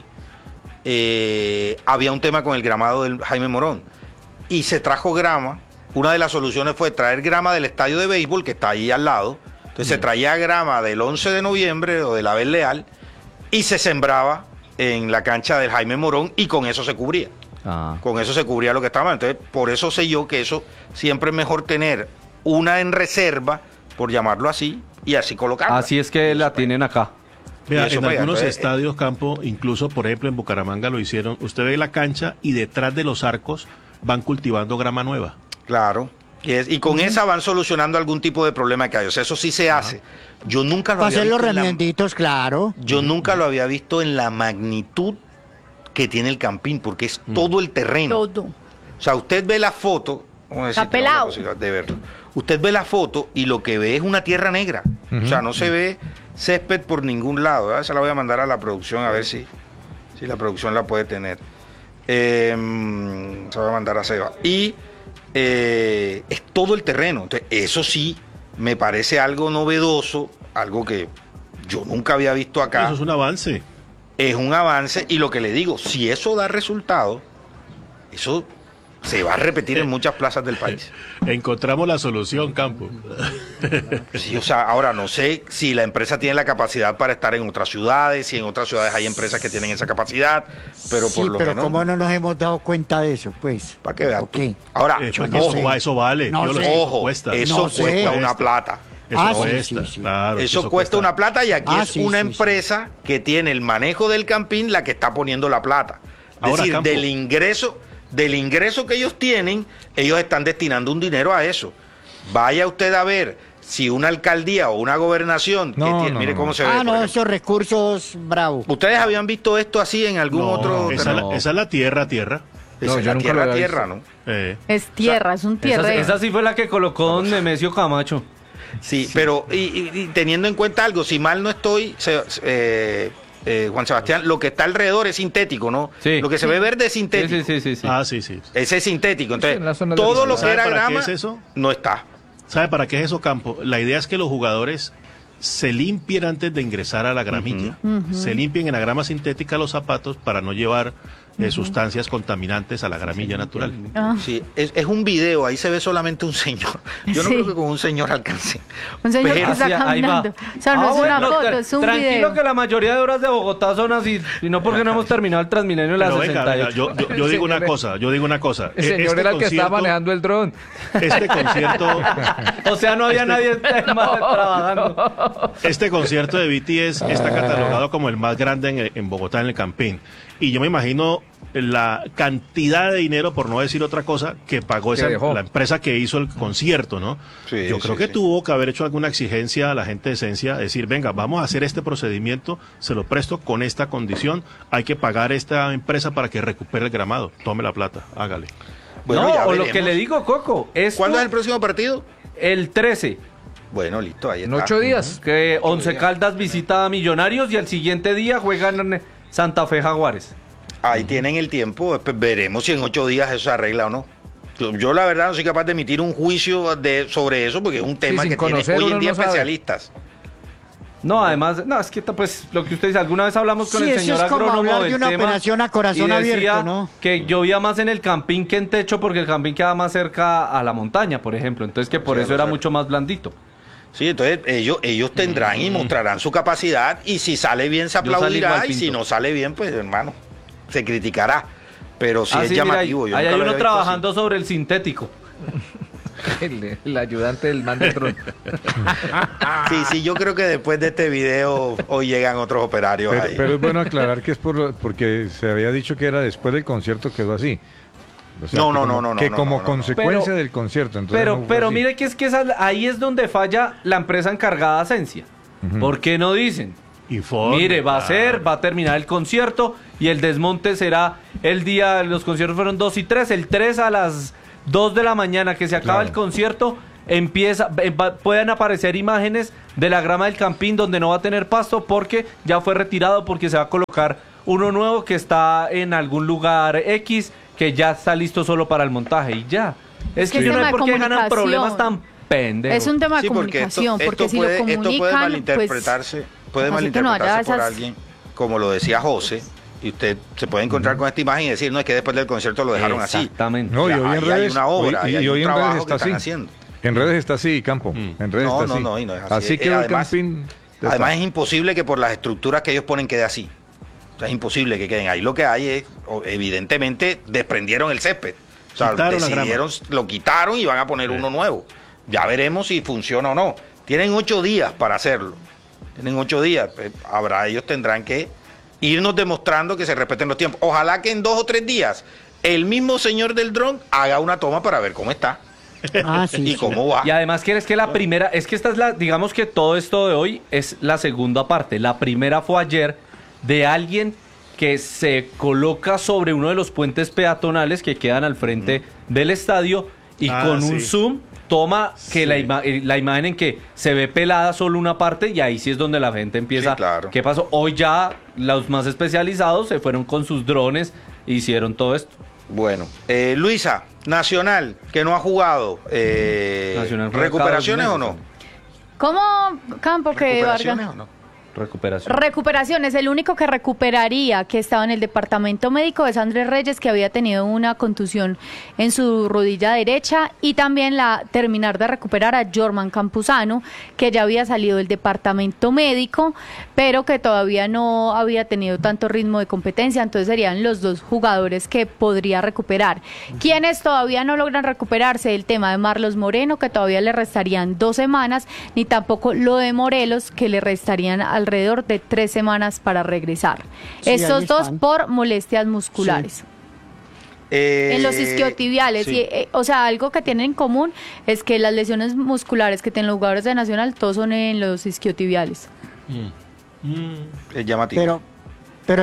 S4: había un tema con el gramado del Jaime Morón. Y se trajo grama. Una de las soluciones fue traer grama del estadio de béisbol, que está ahí al lado. Entonces se traía grama del 11 de noviembre o del Abel Leal y se sembraba en la cancha del Jaime Morón y con eso se cubría.
S1: Ah.
S4: Con eso se cubría lo que estaba. Entonces, por eso sé yo que eso siempre es mejor tener una en reserva, por llamarlo así, y así colocarla.
S1: Así es que la tienen acá.
S5: Vea,
S4: Y eso
S5: en
S4: pega,
S5: algunos
S4: entonces,
S5: estadios, Campo, incluso por ejemplo en Bucaramanga lo hicieron. Usted ve la cancha y detrás de los arcos van cultivando grama nueva.
S4: Claro. Y con esa van solucionando algún tipo de problema que hay. O sea, eso sí se hace. Yo nunca lo
S3: Para
S4: había
S3: hacer los
S4: visto en la-
S3: remienditos, claro.
S4: Yo nunca lo había visto en la magnitud que tiene el campín, porque es todo el terreno.
S6: Todo.
S4: O sea, usted ve la foto, vamos a decir,
S6: Está
S4: tengo la
S6: pelado.
S4: posibilidad de verlo. Usted ve la foto y lo que ve es una tierra negra. O sea, no se ve césped por ningún lado. ¿Verdad? Se la voy a mandar a la producción a ver si la producción la puede tener. Se la voy a mandar a Seba. Y es todo el terreno. Entonces, eso sí me parece algo novedoso, algo que yo nunca había visto acá.
S5: Eso es un avance.
S4: Es un avance y lo que le digo, si eso da resultado, eso se va a repetir en muchas plazas del país.
S5: Encontramos la solución, Campo.
S4: Sí, o sea, ahora no sé si la empresa tiene la capacidad para estar en otras ciudades, si en otras ciudades hay empresas que tienen esa capacidad, pero
S3: Sí,
S4: por lo
S3: pero
S4: menos,
S3: ¿cómo no nos hemos dado cuenta de eso, pues?
S4: para que vean.
S3: Ok.
S4: Ahora,
S5: Porque
S4: ojo,
S5: eso vale.
S3: No
S5: Piolo,
S3: sé.
S5: eso
S4: ojo,
S5: cuesta.
S4: eso
S3: No sé.
S4: cuesta una plata.
S5: Eso
S3: Ah, sí,
S5: cuesta,
S3: sí, sí.
S5: claro,
S4: Eso cuesta una plata y aquí
S3: Ah,
S4: es
S3: sí,
S4: una
S3: sí,
S4: empresa que tiene el manejo del campín la que está poniendo la plata. Es
S5: Ahora,
S4: decir,
S5: Campo.
S4: del ingreso que ellos tienen, ellos están destinando un dinero a eso. Vaya usted a ver si una alcaldía o una gobernación, que
S7: No,
S4: tiene-
S7: no,
S4: mire
S7: no,
S4: cómo
S7: no.
S4: se ve.
S3: Ah,
S4: por
S3: no,
S4: ejemplo.
S3: esos recursos, bravo.
S4: ¿Ustedes habían visto esto así en algún
S5: No,
S4: otro?
S5: esa,
S1: no.
S5: esa es la tierra.
S4: Esa
S2: No,
S4: es
S2: yo
S4: la
S2: nunca lo había
S4: tierra,
S2: visto.
S4: ¿no?
S6: Es tierra, es un
S1: Esa,
S6: tierrero.
S1: esa sí fue la que colocó don Nemesio Camacho.
S4: Sí, pero y teniendo en cuenta algo, si mal no estoy, Juan Sebastián, lo que está alrededor es sintético, ¿no?
S1: Sí.
S4: Lo que se ve verde es
S1: Sí,
S4: sintético.
S1: sí.
S5: Ah, sí, sí.
S4: Ese es sintético.
S2: Sí, en la
S4: Entonces,
S2: zona de
S4: todo
S2: la
S4: lo que
S5: ¿Sabe
S4: era
S5: para qué
S4: grama
S5: es eso?
S4: no está.
S5: ¿Sabe para qué es eso, Campo? La idea es que los jugadores se limpien antes de ingresar a la gramilla. Se limpien en la grama sintética los zapatos para no llevar sustancias contaminantes a la gramilla natural.
S6: Ah,
S4: Sí, es un video, ahí se ve solamente un señor. Yo no
S6: Sí.
S4: creo que con un señor alcance.
S6: un señor
S4: Pero-
S6: que está
S1: Hacia- ahí va.
S6: caminando. O sea, no es una foto, es un
S1: tranquilo
S6: video.
S1: que la mayoría de horas de Bogotá son así, y no porque no hemos terminado el Transmilenio de la
S5: Pero venga,
S1: 68.
S5: venga, yo digo una cosa, yo digo una cosa.
S2: El señor era el que estaba manejando el dron.
S5: Este concierto,
S1: O sea, no había nadie trabajando.
S5: este concierto de BTS está catalogado como el más grande en Bogotá, en el Campín. Y yo me imagino la cantidad de dinero, por no decir otra cosa, que pagó
S2: Que dejó.
S5: la empresa que hizo el concierto, ¿no?
S4: Sí,
S5: yo creo
S4: sí,
S5: que
S4: sí.
S5: tuvo que haber hecho alguna exigencia a la gente de Esencia, decir, venga, vamos a hacer este procedimiento, se lo presto con esta condición, hay que pagar a esta empresa para que recupere el gramado, tome la plata, hágale.
S4: Bueno,
S1: no,
S4: ya
S1: o lo
S4: veremos.
S1: que le digo, Coco, es
S4: ¿Cuándo es el próximo partido?
S1: el 13,
S4: Bueno, listo, ahí
S2: En
S4: está.
S2: 8 días.
S1: que Once Caldas visita a Millonarios y el siguiente día juegan Santa Fe Jaguares.
S4: Ahí tienen el tiempo, pues veremos si en 8 días eso se arregla o no. Yo la verdad no soy capaz de emitir un juicio sobre eso porque es un tema
S2: sin
S4: que tiene
S2: conocer
S4: hoy en
S2: uno
S4: día
S2: no sabe.
S4: especialistas.
S1: No, además, no, es que pues lo que usted dice, alguna vez hablamos con
S3: Sí,
S1: el
S3: eso
S1: señor
S3: es como
S1: agrónomo
S3: hablar de
S1: del
S3: una
S1: tema
S3: operación a corazón
S1: y decía
S3: abierto, ¿no?
S1: que llovía más en el Campín que en Techo porque el Campín queda más cerca a la montaña, por ejemplo, entonces que por
S4: Sí,
S1: eso
S4: no
S1: era
S4: sé.
S1: mucho más blandito.
S4: Sí, entonces ellos tendrán y mostrarán su capacidad y si sale bien se
S1: Yo salí
S4: aplaudirá
S1: igual
S4: y si
S1: pinto.
S4: no sale bien, pues hermano, se criticará. Pero sí es
S1: Mira,
S4: llamativo. yo
S1: ahí
S4: nunca
S1: hay
S4: lo
S1: uno
S4: había visto
S1: trabajando sobre el sintético.
S2: El ayudante del man de Tron.
S4: así. Sí, yo creo que después de este video hoy llegan otros operarios ahí.
S7: Pero es bueno aclarar que es porque se había dicho que era después del concierto, quedó así. O sea,
S4: No,
S7: que
S4: no,
S7: como-
S4: no, no,
S7: Que
S4: no,
S7: como
S4: no, no.
S7: consecuencia
S1: Pero-
S7: del concierto. Entonces no fue
S1: Pero
S7: así.
S1: mire que es que ahí es donde falla la empresa encargada de Asencia. ¿Por qué no dicen?
S5: Informe,
S1: Mire, va
S5: claro.
S1: a terminar el concierto y el desmonte será el día, los conciertos fueron 2 y 3, el 3 a las 2 de la mañana que se acaba
S7: Claro.
S1: el concierto, pueden aparecer imágenes de la grama del Campín donde no va a tener pasto porque ya fue retirado, porque se va a colocar uno nuevo que está en algún lugar X, que ya está listo solo para el montaje y ya. Es
S6: que
S1: que
S6: es
S1: yo no
S6: tema
S1: sé
S6: de
S1: por qué ganan
S6: comunicación.
S1: problemas tan pendejos.
S6: Es un tema de
S4: Sí, porque
S6: comunicación, porque si lo
S4: esto puede
S6: comunican, pues...
S4: malinterpretarse, puede
S6: así que no haya
S4: malinterpretarse por
S6: esas-
S4: alguien, como lo decía José, y usted se puede encontrar con esta imagen y decir, no, es que después del concierto lo dejaron así.
S1: Exactamente.
S7: No, y
S4: Ya,
S7: hoy en
S4: ahí hay
S7: redes,
S4: una obra,
S7: hoy-
S4: ahí hay
S7: y hoy
S4: un
S7: en redes
S4: trabajo que
S7: está
S4: están
S7: así.
S4: haciendo.
S7: En redes está así, Campo. En redes
S4: No,
S7: está así.
S4: no, y no es así.
S7: Así quedó el
S4: Además-
S7: Campín. ya
S4: Además
S7: está.
S4: es imposible que por las estructuras que ellos ponen quede así. O sea, es imposible que queden ahí. Lo que hay es, evidentemente, desprendieron el césped. O sea,
S5: Quitaron la
S4: decidieron, lo quitaron y van a poner uno nuevo. Ya veremos si funciona o no. Tienen 8 días para hacerlo. Tienen 8 días. Pues, ellos tendrán que irnos demostrando que se respeten los tiempos. Ojalá que en 2 o 3 días el mismo señor del dron haga una toma para ver cómo está
S3: Ah, sí,
S4: y
S3: sí.
S4: cómo va.
S1: Y además que es que la primera, es que esta es digamos que todo esto de hoy es la segunda parte. La primera fue ayer de alguien que se coloca sobre uno de los puentes peatonales que quedan al frente del estadio y con un
S5: sí.
S1: zoom toma que la imagen en que se ve pelada solo una parte y ahí sí es donde la gente empieza.
S4: Sí, claro.
S1: ¿Qué pasó? Hoy ya los más especializados se fueron con sus drones e hicieron todo esto.
S4: Bueno, Luisa, Nacional, que no ha jugado,
S1: Nacional juega
S4: ¿recuperaciones
S1: cada
S4: o
S1: 2
S4: no?
S1: meses.
S6: ¿Cómo, Campo, que
S4: ¿Recuperaciones
S6: Vargas?
S4: o no?
S1: Recuperación.
S6: Recuperaciones, el único que recuperaría que estaba en el departamento médico es Andrés Reyes, que había tenido una contusión en su rodilla derecha, y también terminar de recuperar a Jorman Campuzano, que ya había salido del departamento médico, pero que todavía no había tenido tanto ritmo de competencia, entonces serían los dos jugadores que podría recuperar. Quienes todavía no logran recuperarse, el tema de Marlos Moreno, que todavía le restarían 2 semanas, ni tampoco lo de Morelos, que le restarían alrededor de 3 semanas para regresar.
S3: Sí, ahí
S6: Estos dos
S3: están.
S6: por molestias musculares. En los isquiotibiales,
S4: sí.
S6: y, o sea, algo que tienen en común es que las lesiones musculares que tienen los jugadores de Nacional, todos son en los isquiotibiales.
S4: Es llamativo.
S3: Pero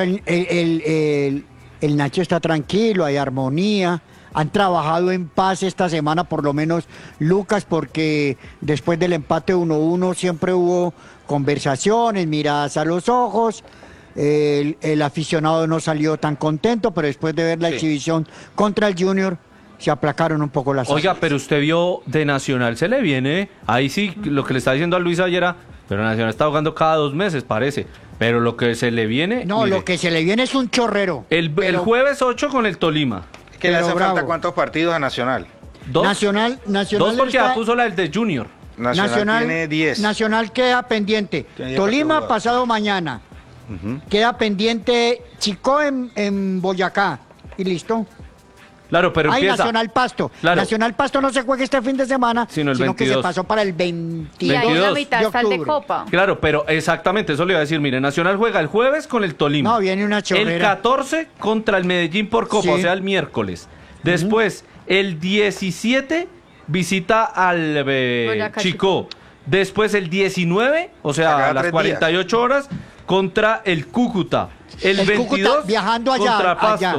S3: el Nacho está tranquilo, hay armonía. Han trabajado en paz esta semana, por lo menos Lucas, porque después del empate 1-1 siempre hubo conversaciones, miradas a los ojos. El aficionado no salió tan contento, pero después de ver la
S4: Sí.
S3: exhibición contra el Junior, se aplacaron un poco las
S1: Oiga,
S3: aguas.
S1: pero usted vio de Nacional, se le viene, ahí sí, lo que le está diciendo a Luis ayer era, pero Nacional está jugando cada 2 meses, parece, pero lo que se le viene...
S3: No,
S1: mire,
S3: lo que se le viene es un chorrero.
S1: el
S3: pero
S1: jueves 8 con el Tolima.
S4: ¿Qué le
S3: pero
S4: hace falta
S3: bravo.
S4: cuántos partidos a Nacional?
S1: 2,
S3: Nacional
S1: 2 porque
S3: está-
S1: ya puso la del de Junior.
S4: Nacional tiene 10.
S3: Nacional queda pendiente.
S4: Tiene 10
S3: Tolima
S4: partidos
S3: pasado mañana.
S4: Ujú.
S3: Queda pendiente Chicó en Boyacá. Y listo.
S1: Claro, pero
S3: Hay
S1: empieza...
S3: Nacional Pasto.
S1: Claro.
S3: Nacional Pasto no se juega este fin de semana,
S1: Sino el
S3: que se
S1: 22.
S3: pasó para el 22.
S6: Y ahí en la
S1: 22
S6: mitad
S3: de
S6: está el de
S3: octubre.
S6: Copa.
S1: Claro, pero exactamente, eso le iba a decir, mire, Nacional juega el jueves con el Tolima.
S3: No, viene una
S1: El
S3: chorrera.
S1: 14 contra el Medellín por Copa,
S3: Sí.
S1: o sea, el miércoles. Después, el 17 visita al
S6: Boyacá
S1: Chicó. Después, el 19, o sea,
S4: Cada
S1: a las
S4: 3
S1: 48 horas, contra el Cúcuta. El
S3: El
S1: 22
S3: Cúcuta viajando allá,
S1: contra Pasto.
S3: allá.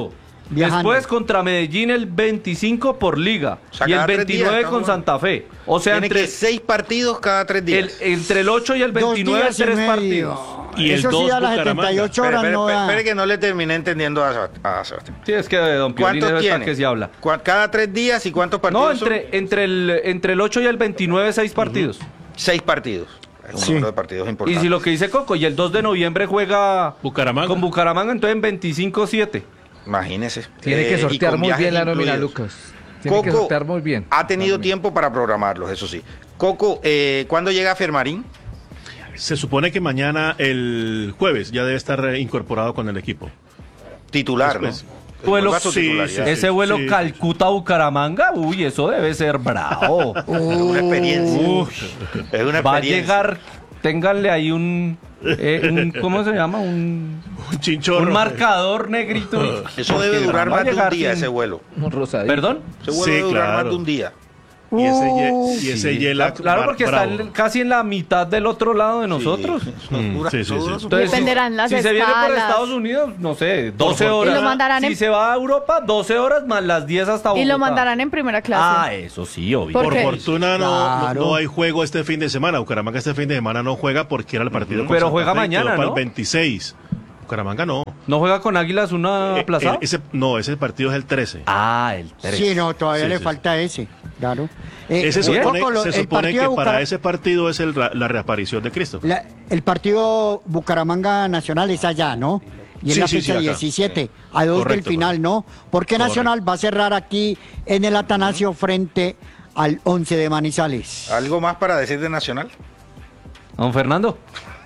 S3: Viajando.
S1: Después contra Medellín el 25 por Liga.
S4: O sea,
S1: Y el
S4: cada 3 días
S1: 29
S4: está
S1: con
S4: jugando.
S1: Santa Fe. O sea,
S4: Tiene
S1: entre
S4: que 6 partidos cada 3 días.
S1: entre el 8 y el 29,
S3: 2 días y
S1: 3
S3: medio.
S1: partidos.
S5: Y el
S3: Eso
S5: 2
S3: sí, a las
S5: Bucaramanga.
S3: 78 horas
S4: Espere,
S3: no da.
S4: espere que no le terminé entendiendo a Sebastián.
S1: Sí, es que don Piolín
S4: ¿Cuántos
S1: es
S4: tiene?
S1: que se habla.
S4: Cada 3 días y cuántos partidos
S1: No,
S4: son?
S1: entre el 8 y el 29, 6 partidos.
S4: 6 partidos. Es un
S3: Sí.
S4: número de partidos
S1: Y
S4: importante.
S1: si lo que dice Coco, y el 2 de noviembre juega
S5: Bucaramanga.
S1: con Bucaramanga, entonces en 25-7.
S4: Imagínese.
S2: Tiene que
S4: Y
S2: sortear
S4: con
S2: muy
S4: viajes
S2: bien la nómina,
S4: incluidos.
S2: Lucas. Tiene que
S4: Coco
S2: sortear muy bien.
S4: ha tenido tiempo para programarlos, eso sí. Coco, ¿cuándo llega Fermarín?
S5: Se supone que mañana, el jueves, ya debe estar incorporado con el equipo.
S4: Titular,
S5: Después.
S4: ¿no?
S1: Vuelo-
S4: Vuelva a su
S5: sí,
S4: titularidad.
S5: sí,
S1: Ese vuelo
S5: sí.
S1: Calcuta-Bucaramanga, uy, eso debe ser bravo.
S4: Es una experiencia. Es una
S1: Va a
S4: experiencia.
S1: llegar, ténganle ahí un ¿cómo se llama?
S5: Un chinchorro.
S1: Un marcador negrito.
S4: Eso debe
S1: Porque
S4: durar
S1: va a
S4: más de un
S1: llegar
S4: día
S1: sin-
S4: ese vuelo.
S2: Un rosadito.
S1: ¿Perdón?
S4: Ese vuelo
S5: Sí,
S4: debe durar
S5: claro.
S4: más de un día.
S5: Y ese hiela.
S1: Claro, porque está
S5: bravo.
S1: casi en la mitad del otro lado de nosotros.
S4: Sí, eso dura-
S5: sí,
S4: eso
S5: sí,
S4: dura
S5: sí.
S4: su-
S1: Entonces,
S6: Dependerán las
S1: si se viene por
S6: escalas.
S1: Estados Unidos, no sé, 12
S5: Y lo
S1: horas.
S6: mandarán
S1: si
S6: en-
S1: se va a Europa, 12 horas más las 10 hasta Bogotá.
S6: Y lo mandarán en primera clase.
S1: Ah, eso sí, obvio.
S6: ¿Por
S5: Por
S6: qué?
S5: fortuna
S3: Claro.
S5: no hay juego este fin de semana. Bucaramanga este fin de semana no juega porque era el partido con
S1: Pero
S5: Santa
S1: juega
S5: Fe,
S1: mañana,
S5: quedó para
S1: ¿no?
S5: el 26. Bucaramanga no.
S1: ¿No juega con Águilas una aplazada?
S5: Ese partido es el 13.
S1: Ah, el 3.
S3: Sí, no, todavía
S5: Sí,
S3: le
S5: sí.
S3: falta ese, claro.
S5: Se
S3: un
S5: supone,
S3: poco
S5: se
S3: el
S5: supone
S3: partido
S5: que
S3: de
S5: para
S3: Bucara-
S5: ese partido es la reaparición de Cristo.
S3: el partido Bucaramanga Nacional es allá, ¿no? Y en
S5: Sí,
S3: la
S5: sí,
S3: fecha
S5: sí, acá.
S3: 17, a 2 del
S5: Correcto,
S3: final, ¿no? Porque
S5: Correcto.
S3: Nacional va a cerrar aquí en el Atanasio frente al 11 de Manizales.
S4: ¿Algo más para decir de Nacional?
S1: Don Fernando.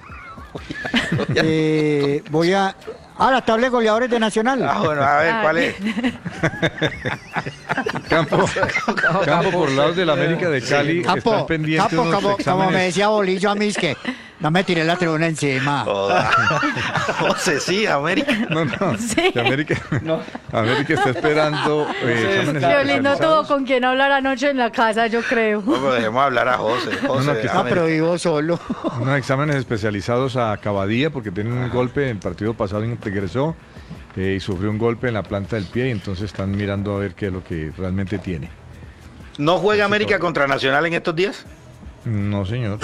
S3: Voy a... la tabla de goleadores de Nacional.
S4: Ah, bueno, a ver,
S6: Ah,
S4: ¿cuál es?
S7: Campo por lados de la América de Cali están pendientes unos
S3: como me
S7: exámenes.
S3: decía Bolillo a mí, es que no me tiré la tribuna encima.
S4: Joda. José, sí, América.
S7: No,
S6: Sí.
S7: que América está esperando exámenes
S6: Violín no tuvo
S7: especializados.
S6: con quien hablar anoche en la casa, yo creo.
S4: No, pero dejemos hablar a José. José,
S7: que
S3: Ah, pero
S4: América.
S3: vivo solo.
S7: Unos exámenes especializados a Cabadía porque tiene un golpe, el partido pasado ingresó y sufrió un golpe en la planta del pie y entonces están mirando a ver qué es lo que realmente tiene.
S4: ¿No juega América contra Nacional en estos días?
S7: No, señor.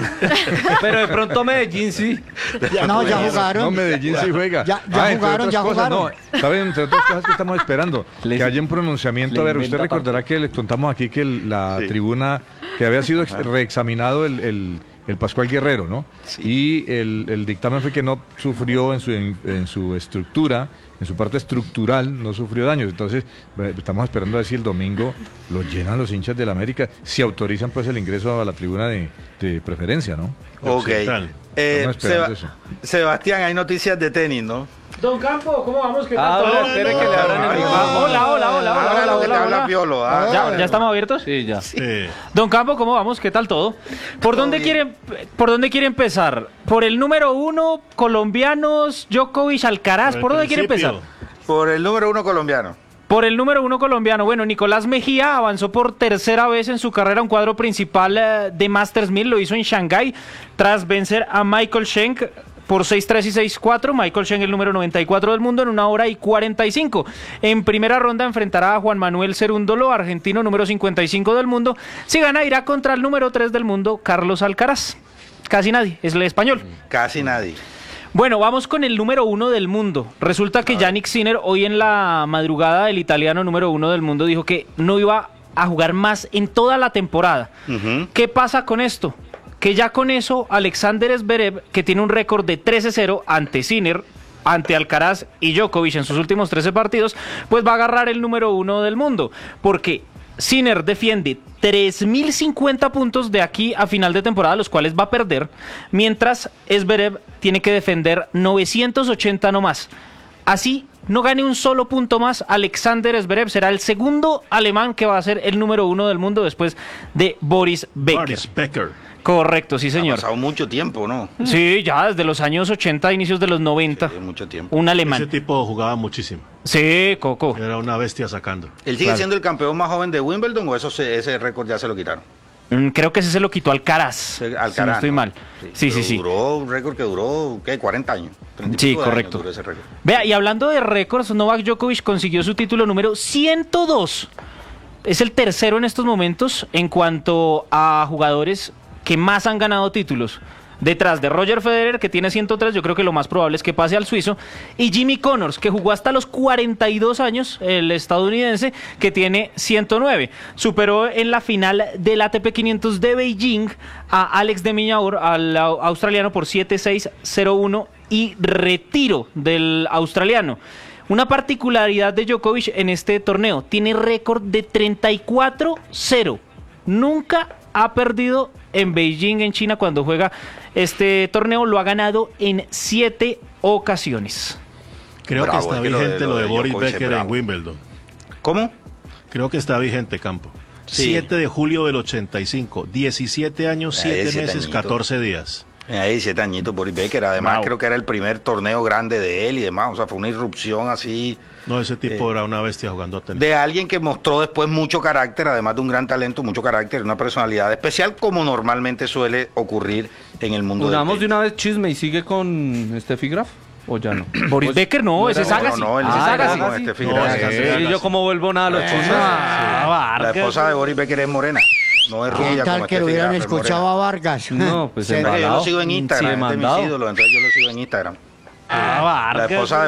S1: Pero de pronto Medellín sí.
S3: No, ya
S7: No,
S3: jugaron.
S7: Medellín sí juega.
S3: Ya
S7: entre
S3: jugaron,
S7: otras
S3: ya
S7: cosas,
S3: jugaron.
S7: No, ¿saben? Entre otras cosas que estamos esperando,
S1: Le-
S7: que haya un pronunciamiento.
S1: le
S7: A ver, usted
S1: inventa
S7: recordará que le contamos aquí que la
S4: Sí.
S7: tribuna, que había sido reexaminado el Pascual Guerrero, ¿no? Y el dictamen fue que no sufrió en su estructura, en su parte estructural, no sufrió daños. Entonces, estamos esperando a ver si el domingo lo llenan los hinchas del América, si autorizan pues el ingreso a la tribuna de preferencia, ¿no?
S4: Ok.
S5: Occidental.
S7: Estamos esperando eso.
S4: Sebastián, hay noticias de tenis, ¿no?
S10: Don Campo, ¿cómo vamos? ¿Qué tal
S1: Ah,
S10: todo?
S1: no, espere que le abran el micrófono.
S10: Hola, hola, hola, hola,
S4: Ahora
S10: hola,
S4: lo que te
S10: hola,
S4: habla
S10: hola.
S4: Piolo. ah.
S10: ¿Ya estamos abiertos?
S1: Sí, ya.
S10: Don Campo, ¿cómo vamos? ¿Qué tal todo? ¿Por dónde quiere empezar? ¿Por el número 1, colombianos, Djokovic, Alcaraz? ¿Por dónde quiere empezar?
S4: Por el número 1 colombiano.
S10: Por el número 1 colombiano. Bueno, Nicolás Mejía avanzó por tercera vez en su carrera a un cuadro principal de Masters 1000. Lo hizo en Shanghái tras vencer a Michael Schenk por 6-3 y 6-4. Michael Schenk, el número 94 del mundo, en 1 hora y 45. En primera ronda enfrentará a Juan Manuel Cerúndolo, argentino, número 55 del mundo. Si gana, irá contra el número 3 del mundo, Carlos Alcaraz. Casi nadie, es el español.
S4: Casi nadie.
S10: Bueno, vamos con el número 1 del mundo. Resulta que Yannick Sinner, hoy en la madrugada, el italiano número 1 del mundo, dijo que no iba a jugar más en toda la temporada. ¿Qué pasa con esto? Que ya con eso, Alexander Zverev, que tiene un récord de 13-0 ante Sinner, ante Alcaraz y Djokovic en sus últimos 13 partidos, pues va a agarrar el número 1 del mundo. Porque Sinner defiende 3.050 puntos de aquí a final de temporada, los cuales va a perder, mientras Zverev tiene que defender 980 nomás. Así no gane un solo punto más, Alexander Zverev será el segundo alemán que va a ser el número 1 del mundo después de Boris Becker.
S5: Boris Becker.
S10: Correcto, sí
S4: Ha
S10: señor.
S4: pasado mucho tiempo, ¿no?
S10: Sí, ya desde los años 80, inicios de los 90.
S4: Sí, mucho tiempo.
S10: Un
S5: Ese
S10: alemán.
S5: tipo jugaba muchísimo.
S10: Sí, Coco.
S5: Era una bestia sacando.
S4: ¿Él sigue siendo el campeón más joven de Wimbledon o ese récord ya se lo quitaron?
S10: Creo que ese se lo quitó Alcaraz.
S4: Alcaraz,
S10: si no estoy
S4: ¿no?
S10: mal. Sí,
S4: pero
S10: sí, sí.
S4: Duró un récord que duró, ¿qué? 40 años. 30 y
S10: Sí,
S4: pico de
S10: correcto.
S4: años duró ese récord.
S10: Vea, y hablando de récords, Novak Djokovic consiguió su título número 102. Es el tercero en estos momentos en cuanto a jugadores que más han ganado títulos. Detrás de Roger Federer, que tiene 103, yo creo que lo más probable es que pase al suizo, y Jimmy Connors, que jugó hasta los 42 años, el estadounidense, que tiene 109. Superó en la final del ATP 500 de Beijing a Alex de Minaur, al australiano, por 7-6, 0-1, y retiro del australiano. Una particularidad de Djokovic en este torneo, tiene récord de 34-0. Nunca ha perdido en Beijing, en China, cuando juega este torneo. Lo ha ganado en 7 ocasiones.
S5: Creo
S4: Bravo,
S5: que está
S4: es que
S5: vigente lo de Boris
S4: Djokovic es
S5: Becker en
S4: bravo.
S5: Wimbledon.
S4: ¿Cómo?
S5: Creo que está vigente, Campo.
S4: Sí.
S5: 7 de julio del 85, 17 años, 7
S4: 17
S5: meses,
S4: añitos.
S5: 14 días.
S4: Ahí 17 añitos Boris Becker. Además,
S10: Bravo.
S4: creo que era el primer torneo grande de él y demás. O sea, fue una irrupción así
S5: No, ese tipo era una bestia jugando a tenis.
S4: de alguien que mostró después mucho carácter, además de un gran talento, mucho carácter, una personalidad especial, como normalmente suele ocurrir en el mundo del
S1: Unamos de
S4: tenis.
S1: una vez chisme y sigue con Steffi Graf, ¿o ya no?
S10: Boris Becker no, ese es Agassi.
S4: No, él
S10: Ese es
S4: no,
S10: Agassi.
S4: no, Steffi
S5: No,
S4: Graf.
S5: ese
S1: Sí, yo como vuelvo nada a los chismes.
S4: La esposa de Boris Becker es morena, no es
S3: ¿Qué
S4: rubia
S3: tal
S4: como
S3: que lo
S4: Steffi
S3: hubieran
S4: Graf, es
S3: escuchado
S4: morena.
S3: a Vargas?
S1: No, pues
S3: Se-
S4: Yo lo
S1: embalado.
S4: sigo en
S1: Sí,
S4: Instagram, es de mis
S1: mandado.
S4: ídolos, entonces yo lo sigo en Instagram. La esposa de